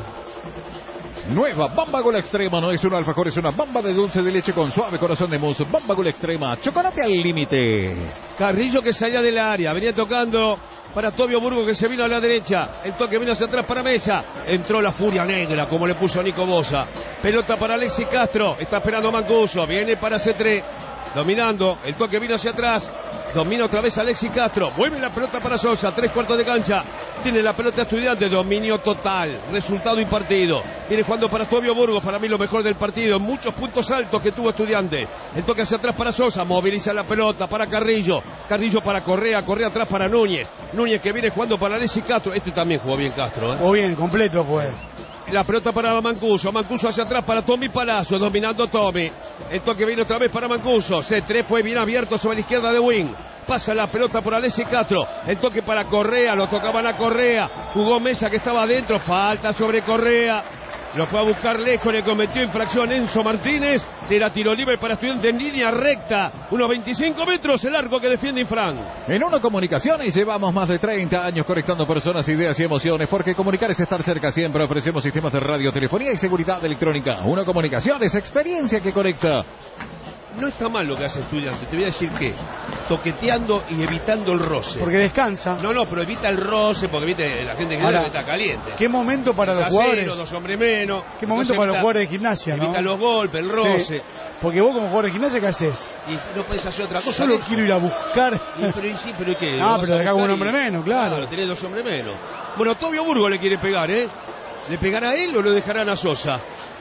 Nueva Bamba Gol Extrema, no es un alfajor, es una bamba de dulce de leche con suave corazón de mousse. Bamba Gol Extrema, chocolate al límite. Carrillo que salía del área, venía tocando para Tobio Burgo que se vino a la derecha, el toque vino hacia atrás para Mesa, entró la furia negra como le puso Nico Bosa, pelota para Alexis Castro, está esperando Mancuso, viene para C3, dominando, el toque vino hacia atrás, domina otra vez Alexis Castro, vuelve la pelota para Sosa, 3/4 de cancha, tiene la pelota Estudiante, dominio total, resultado impartido, viene jugando para Tobio Burgos, para mí lo mejor del partido, muchos puntos altos que tuvo Estudiante, el toque hacia atrás para Sosa, moviliza la pelota para Carrillo para Correa, Correa atrás para Núñez que viene jugando para Alexis Castro, este también jugó bien Castro, Jugó bien, completo fue. La pelota para Mancuso hacia atrás para Tommy Palacio, dominando Tommy. El toque viene otra vez para Mancuso. C3 fue bien abierto sobre la izquierda de Wing. Pasa la pelota por Alexis Castro. El toque para Correa, lo tocaban a Correa. Jugó Mesa que estaba adentro, falta sobre Correa. Lo fue a buscar lejos, le cometió infracción Enzo Martínez. Será tiro libre para Estudiante en línea recta. Unos 25 metros el arco que defiende Infran. En Uno Comunicaciones llevamos más de 30 años conectando personas, ideas y emociones. Porque comunicar es estar cerca siempre. Ofrecemos sistemas de radio, telefonía y seguridad electrónica. Uno Comunicaciones, experiencia que conecta. no está mal lo que hace Estudiantes. Te voy a decir que toqueteando y evitando el roce. Porque descansa. No, pero evita el roce porque viste la gente que Ahora, está caliente. ¿Qué momento para los jugadores? 2 hombres menos. ¿Qué momento para los jugadores de gimnasia, no? Evita los golpes, el roce. Sí. Porque vos como jugador de gimnasia, ¿qué haces? Y no podés hacer otra cosa. Solo quiero ir a buscar. Pero ¿qué? Ah, pero dejá con un hombre menos, claro. Claro, tenés 2 hombres menos. Bueno, Tobio Burgos le quiere pegar, ¿eh? ¿Le pegará a él o lo dejarán a Sosa?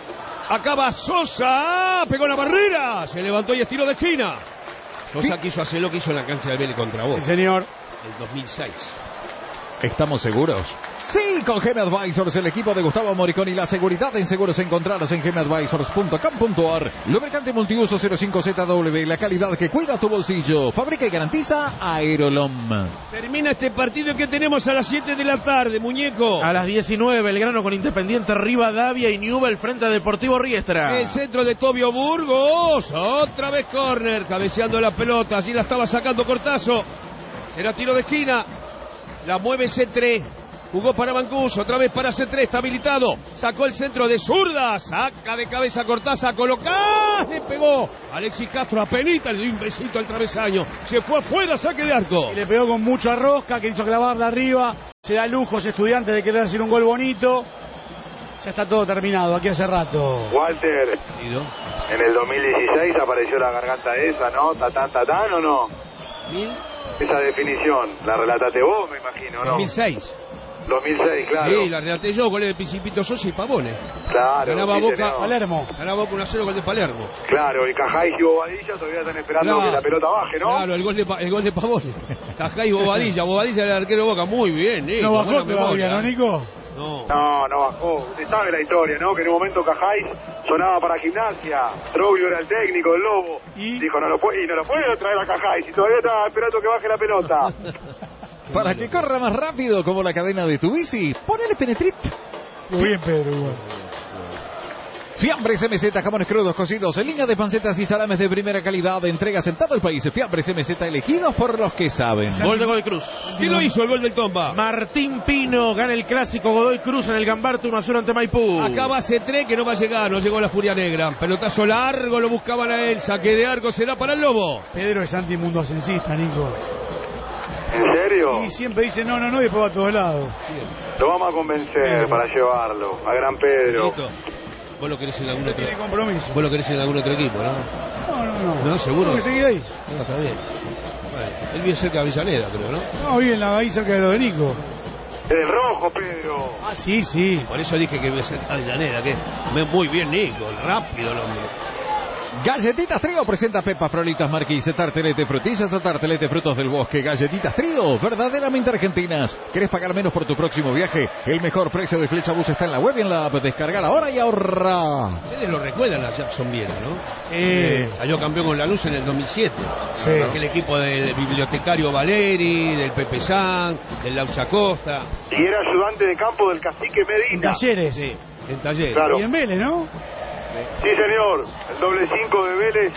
Acaba Sosa, pegó la barrera, se levantó y estiró de esquina. Sosa quiso hacer lo que hizo en la cancha de Vélez contra vos. Sí, señor. En 2006. ¿Estamos seguros? Sí, con GM Advisors, el equipo de Gustavo Moriconi, la seguridad en seguros encontraros en gmadvisors.com.ar. Lubricante multiuso 05ZW, la calidad que cuida tu bolsillo. Fabrica y garantiza Aerolom. Termina este partido que tenemos a las 7 de la tarde, muñeco. A las 19, Belgrano con Independiente Rivadavia y Newell frente a Deportivo Riestra. El centro de Tobio Burgos. Otra vez córner, cabeceando la pelota. Así la estaba sacando Cortazo. Será tiro de esquina. La mueve C3. Jugó para Mancuso, otra vez para C3, está habilitado. Sacó el centro de zurda. Saca de cabeza Cortázar, coloca. Le pegó Alexis Castro, apenita, le dio un besito al travesaño. Se fue afuera, saque de arco. Y le pegó con mucha rosca, que hizo clavarla arriba. Se da lujos Estudiantes de querer hacer un gol bonito. Ya está todo terminado, aquí hace rato. Walter, en el 2016 apareció la garganta esa, ¿no? Tatán, tatán, ¿o no? Esa definición, la relataste vos, me imagino, ¿no? 2006. 2006, claro. Sí, la relaté yo, goles de Principito Sosa y Pavone. Claro. Ganaba sí, Boca, señor. Palermo. Ganaba Boca 1-0 gol de Palermo. Claro, y Cajay y Bobadilla todavía están esperando que la pelota baje, ¿no? Claro, el gol de Pavone. Cajá y Bobadilla el arquero de Boca, muy bien, Nico. No bajó todavía, ¿no, Nico? No bajó. Usted sabe la historia, ¿no? Que en un momento Cajay sonaba para Gimnasia. Troglio era el técnico del Lobo. ¿Y? Dijo, no lo puede traer a Cajay si todavía está esperando que baje la pelota. Para que corra más rápido como la cadena de tu bici, ponele Penetrit. Muy bien, Pedro. Igual. Fiambres MZ, jamones crudos cocidos en línea de pancetas y salames de primera calidad. Entregas en todo el país. Fiambres MZ, elegidos por los que saben. Gol de Godoy Cruz. ¿Quién lo hizo el gol del Tomba? Martín Pino gana el clásico Godoy Cruz en el Gambarte 1-0 ante Maipú. Acaba C3 que no va a llegar, no llegó la Furia Negra. Pelotazo largo, lo buscaban a él. Saque de arco será para el Lobo. Pedro es antimundo ascensista, Nico. ¿En serio? Y siempre dice no, y después va a todos lados. Lo vamos a convencer para llevarlo a Gran Pedro. Listo. Vos lo querés en algún otro Tiene compromiso. Vos lo querés en algún otro equipo, ¿no? No. ¿No? ¿Seguro? Tengo que seguir ahí. No, está bien. Bueno, él vive cerca de Avellaneda, creo, ¿no? No, bien, ahí cerca de lo de Nico. Es de rojo, Pedro. Ah, sí. Por eso dije que vive cerca de Avellaneda, que muy bien Nico, rápido el hombre. Galletitas Trío presenta Pepa Frolitas Marquis, tartelete frutillas o tartelete frutos del bosque. Galletitas Trío, verdaderamente argentinas. ¿Querés pagar menos por tu próximo viaje? El mejor precio de Flechabús está en la web y en la app. Descarga ahora y ahorra. Ustedes lo recuerdan a Jackson Viera, ¿no? Sí. Salió campeón con Lanús en el 2007. Sí. Aquel equipo del bibliotecario Valeri, del Pepe San, del Laucha Costa. Y era ayudante de campo del cacique En Medina. Talleres. Sí, en Talleres. Claro. Y en Vélez, ¿no? Sí, señor. El doble 5 de Vélez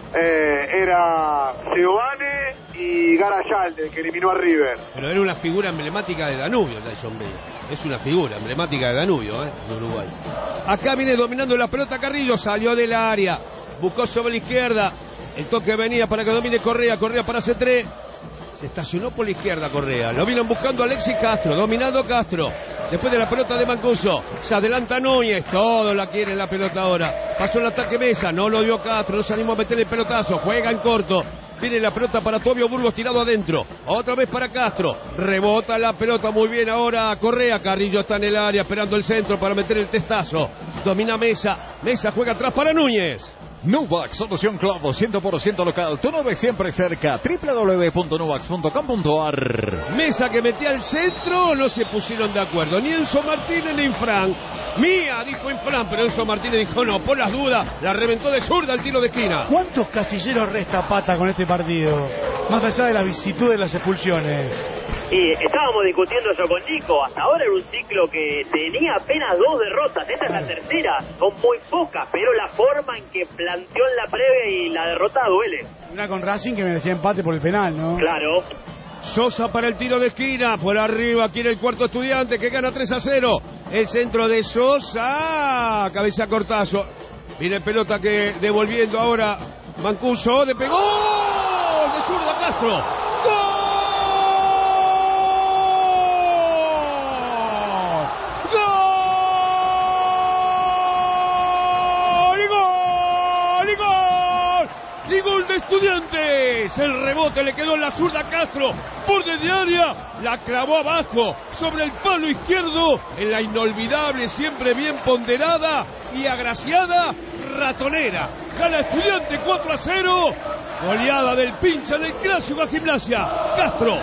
era Seoane y Garayalde, que eliminó a River. Pero era una figura emblemática de Danubio, Jackson Viera. Es una figura emblemática de Danubio, en Uruguay. Acá viene dominando la pelota Carrillo, salió del área, buscó sobre la izquierda. El toque venía para que domine Correa para C3. Se estacionó por la izquierda Correa. Lo vienen buscando Alexis Castro, dominando Castro. Después de la pelota de Mancuso, se adelanta Núñez. Todo la quiere la pelota ahora. Pasó el ataque Mesa, no lo dio Castro. No se animó a meter el pelotazo. Juega en corto. Viene la pelota para Tobio Burgos tirado adentro. Otra vez para Castro. Rebota la pelota muy bien ahora Correa. Carrillo está en el área esperando el centro para meter el testazo. Domina Mesa. Mesa juega atrás para Núñez. Nuvac, solución clavo, 100% local. Tu Nuvac siempre cerca. www.nuvax.com.ar. Mesa que metía al centro, no se pusieron de acuerdo. Ni Enzo Martínez ni Infran. Mía, dijo Infran, pero Enzo Martínez dijo no, por las dudas. La reventó de zurda al tiro de esquina. ¿Cuántos casilleros resta Pata con este partido? Más allá de la visitud de las expulsiones. Y estábamos discutiendo eso con Nico. Hasta ahora era un ciclo que tenía apenas 2 derrotas. Esta es la tercera. Son muy pocas, pero la forma en que planteó en la previa y la derrota duele. Una con Racing que merecía empate por el penal, ¿no? Claro. Sosa para el tiro de esquina. Por arriba quiere el cuarto Estudiante que gana 3-0. El centro de Sosa. Cabeza Cortazo. Viene pelota que devolviendo ahora Mancuso, de pegó. De zurda Castro. ¡Gol! ¡Gol de Estudiantes! El rebote le quedó en la zurda Castro. Por desde área, la clavó abajo, sobre el palo izquierdo, en la inolvidable, siempre bien ponderada y agraciada ratonera. Gana Estudiante 4-0. Goleada del pincha del clásico a Gimnasia. Castro.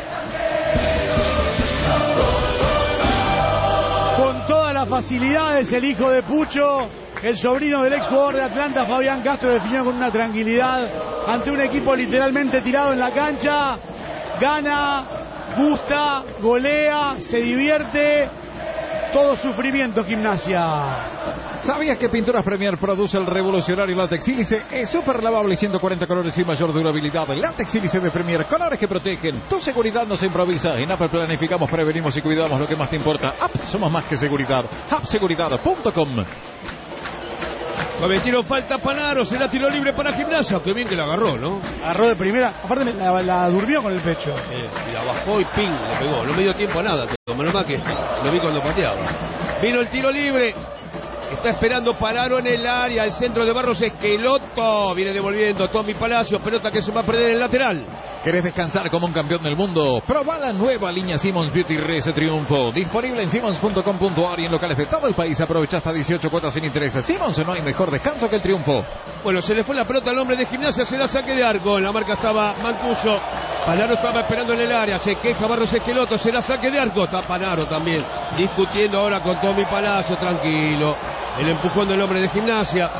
Con todas las facilidades, el hijo de Pucho, el sobrino del ex jugador de Atlanta, Fabián Castro, definió con una tranquilidad ante un equipo literalmente tirado en la cancha. Gana, gusta, golea, se divierte. Todo sufrimiento Gimnasia. ¿Sabías que Pinturas Premier produce el revolucionario látex sílice? Es súper lavable, 140 colores y mayor durabilidad. El látex sílice de Premier, colores que protegen. Tu seguridad no se improvisa. En Apple planificamos, prevenimos y cuidamos lo que más te importa. App, somos más que seguridad. appseguridad.com. Cometieron falta Panaro, será tiro libre para Gimnasia. Qué bien que la agarró, ¿no? Agarró de primera, aparte la durmió con el pecho. Y la bajó y ping, le pegó. No me dio tiempo a nada, menos mal que lo vi cuando pateaba. Vino el tiro libre. Está esperando Panaro en el área. El centro de Barros Esqueloto. Viene devolviendo Tommy Palacios. Pelota que se va a perder en el lateral. ¿Querés descansar como un campeón del mundo? Proba la nueva línea Simmons Beauty Rese Triunfo. Disponible en simmons.com.ar y en locales de todo el país. Aprovecha hasta 18 cuotas sin intereses. Simmons, no hay mejor descanso que el triunfo. Bueno, se le fue la pelota al hombre de Gimnasia. Será saque de arco. En la marca estaba Mancuso. Panaro estaba esperando en el área. Se queja Barros Esqueloto. Será saque de arco. Está Panaro también discutiendo ahora con Tommy Palacio. Tranquilo. El empujón del hombre de Gimnasia.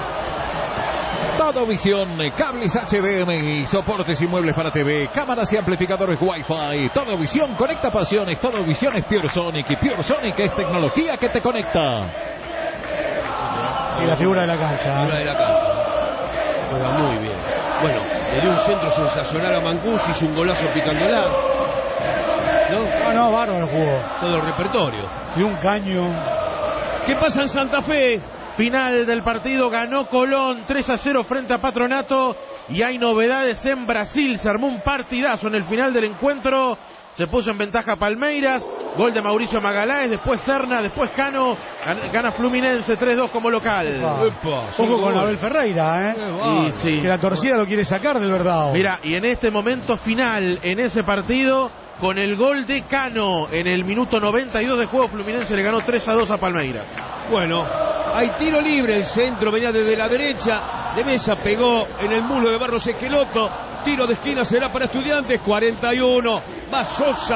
Todo Visión, cables HDMI, soportes y muebles para TV, cámaras y amplificadores Wi-Fi. Todo Visión conecta pasiones. Todo Visión es Pure Sonic y Pure Sonic es tecnología que te conecta. Y la figura de la cancha. La figura de la cancha. Juega muy bien. Bueno, le dio un centro sensacional a Mancuso, hizo un golazo picándola. ¿No? No, bárbaro jugó. Todo el repertorio. Y un caño. ¿Qué pasa en Santa Fe? Final del partido, ganó Colón 3-0 frente a Patronato. Y hay novedades en Brasil, se armó un partidazo en el final del encuentro. Se puso en ventaja Palmeiras, gol de Mauricio Magaláes, después Serna, después Cano, gana Fluminense 3-2 como local. Ojo con Abel Ferreira, Y sí. Que la torcida lo quiere sacar del Verdao. Mira, y en este momento final, en ese partido, con el gol de Cano, en el minuto 92 de juego, Fluminense le ganó 3-2 a Palmeiras. Bueno, hay tiro libre, el centro venía desde la derecha, de Mesa pegó en el muslo de Barros Esqueloto, tiro de esquina será para Estudiantes, 41, va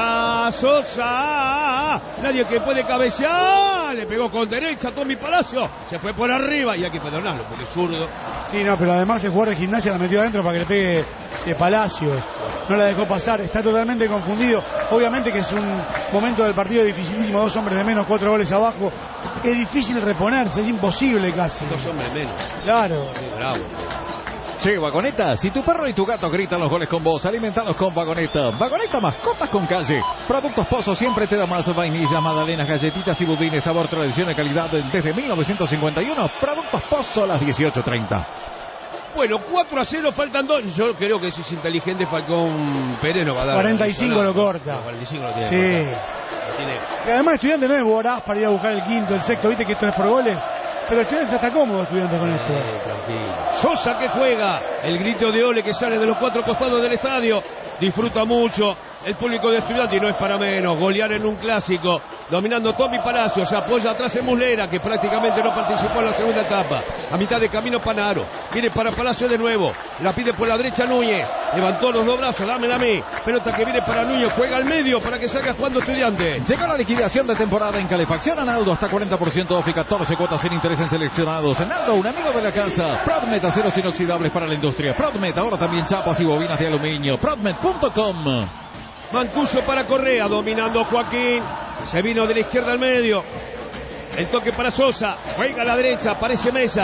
Sosa, nadie que puede cabecear, le pegó con derecha Tommy Palacio, se fue por arriba y hay que perdonarlo porque es zurdo. Sí, no, pero además el jugador de Gimnasia la metió adentro para que le pegue de Palacios, no la dejó pasar, está totalmente confundido, obviamente que es un momento del partido dificilísimo, 2 hombres de menos, 4 goles abajo, es difícil reponerse, es imposible casi. 2 hombres menos. Claro. Qué bravo. Che, Vagoneta, si tu perro y tu gato gritan los goles con vos, alimentalos con Vagoneta. Vagoneta, mascotas con calle. Productos Pozo siempre te da más: vainillas, magdalenas, galletitas y budines, sabor, tradición y calidad desde 1951. Productos Pozo a las 18:30. Bueno, 4-0, faltan 2. Yo creo que si es inteligente Falcón Pérez no va a dar. 45 lo corta. No, 45 lo tiene. Sí. Y además Estudiante no es voraz para ir a buscar el quinto, el sexto, viste que esto es por goles. Pero Estudiante está cómodo, Estudiante, con esto. Tranquilo. Sosa que juega, el grito de Ole que sale de los 4 costados del estadio, disfruta mucho el público de Estudiante y no es para menos, golear en un clásico, dominando Tommy Palacio, se apoya atrás en Muslera, que prácticamente no participó en la segunda etapa, a mitad de camino Panaro, viene para Palacio de nuevo, la pide por la derecha Núñez, levantó los 2 brazos, dámela a mí, pelota que viene para Núñez, juega al medio para que salga jugando Estudiante. Llegó la liquidación de temporada en Calefacción Analdo, hasta 40% off y 14 cuotas sin interés en seleccionados. Analdo, un amigo de la casa. Prodmet, aceros inoxidables para la industria. Prodmet, ahora también chapas y bobinas de aluminio. Prodmet.com. Mancuso para Correa, dominando Joaquín, se vino de la izquierda al medio, el toque para Sosa, juega a la derecha, aparece Mesa,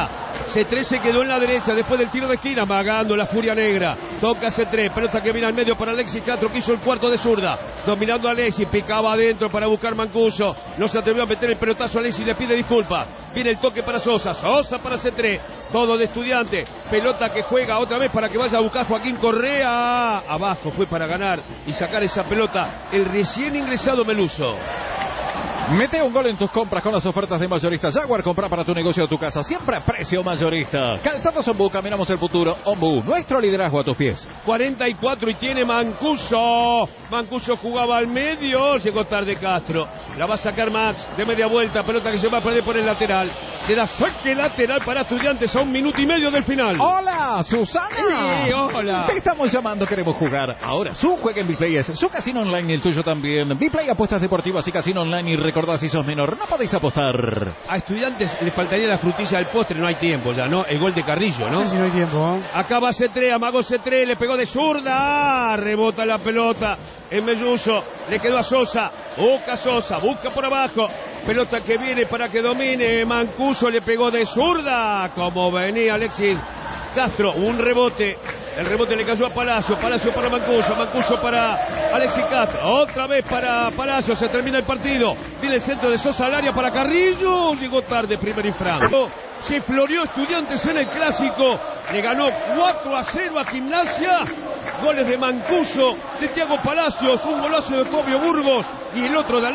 C3 se quedó en la derecha después del tiro de esquina, amagando la furia negra. Toca C3, pelota que viene al medio para Alexis Castro, que hizo el cuarto de zurda. Dominando a Alexis, picaba adentro para buscar Mancuso. No se atrevió a meter el pelotazo a Alexis, le pide disculpas. Viene el toque para Sosa, Sosa para C3. Todo de Estudiante. Pelota que juega otra vez para que vaya a buscar Joaquín Correa. Abajo fue para ganar y sacar esa pelota el recién ingresado Meluso. Mete un gol en tus compras con las ofertas de Mayorista Jaguar. Compra para tu negocio o tu casa, siempre a precio mayorista. Calzados Ombú, caminamos el futuro. Ombú, nuestro liderazgo a tus pies. 44 y tiene Mancuso. Mancuso jugaba al medio, llegó tarde Castro. La va a sacar Max de media vuelta, pelota que se va a perder por el lateral. Será saque lateral para Estudiantes a 1 minuto y medio del final. Hola, Susana. Sí, hola. Te estamos llamando, queremos jugar. Ahora su juega en Biplay es su casino online y el tuyo también. Biplay, apuestas deportivas y casino online. Y recordad, si sos menor, no podéis apostar. A Estudiantes le faltaría la frutilla del postre, no hay tiempo ya, ¿no? El gol de Carrillo, ¿no? No sé si no hay tiempo, ¿eh? Acá va C3, amagó C3, le pegó de zurda, rebota la pelota en Melluso, le quedó a Sosa, busca por abajo, pelota que viene para que domine Mancuso, le pegó de zurda, como venía Alexis Castro, un rebote. El rebote le cayó a Palacio, Palacio para Mancuso, Mancuso para Alexis Castro, otra vez para Palacio, se termina el partido, viene el centro de Sosa al área para Carrillo, llegó tarde primer infracto. Se floreó Estudiantes en el Clásico, le ganó 4-0 a Gimnasia, goles de Mancuso, de Thiago Palacios, un golazo de Fabio Burgos y el otro de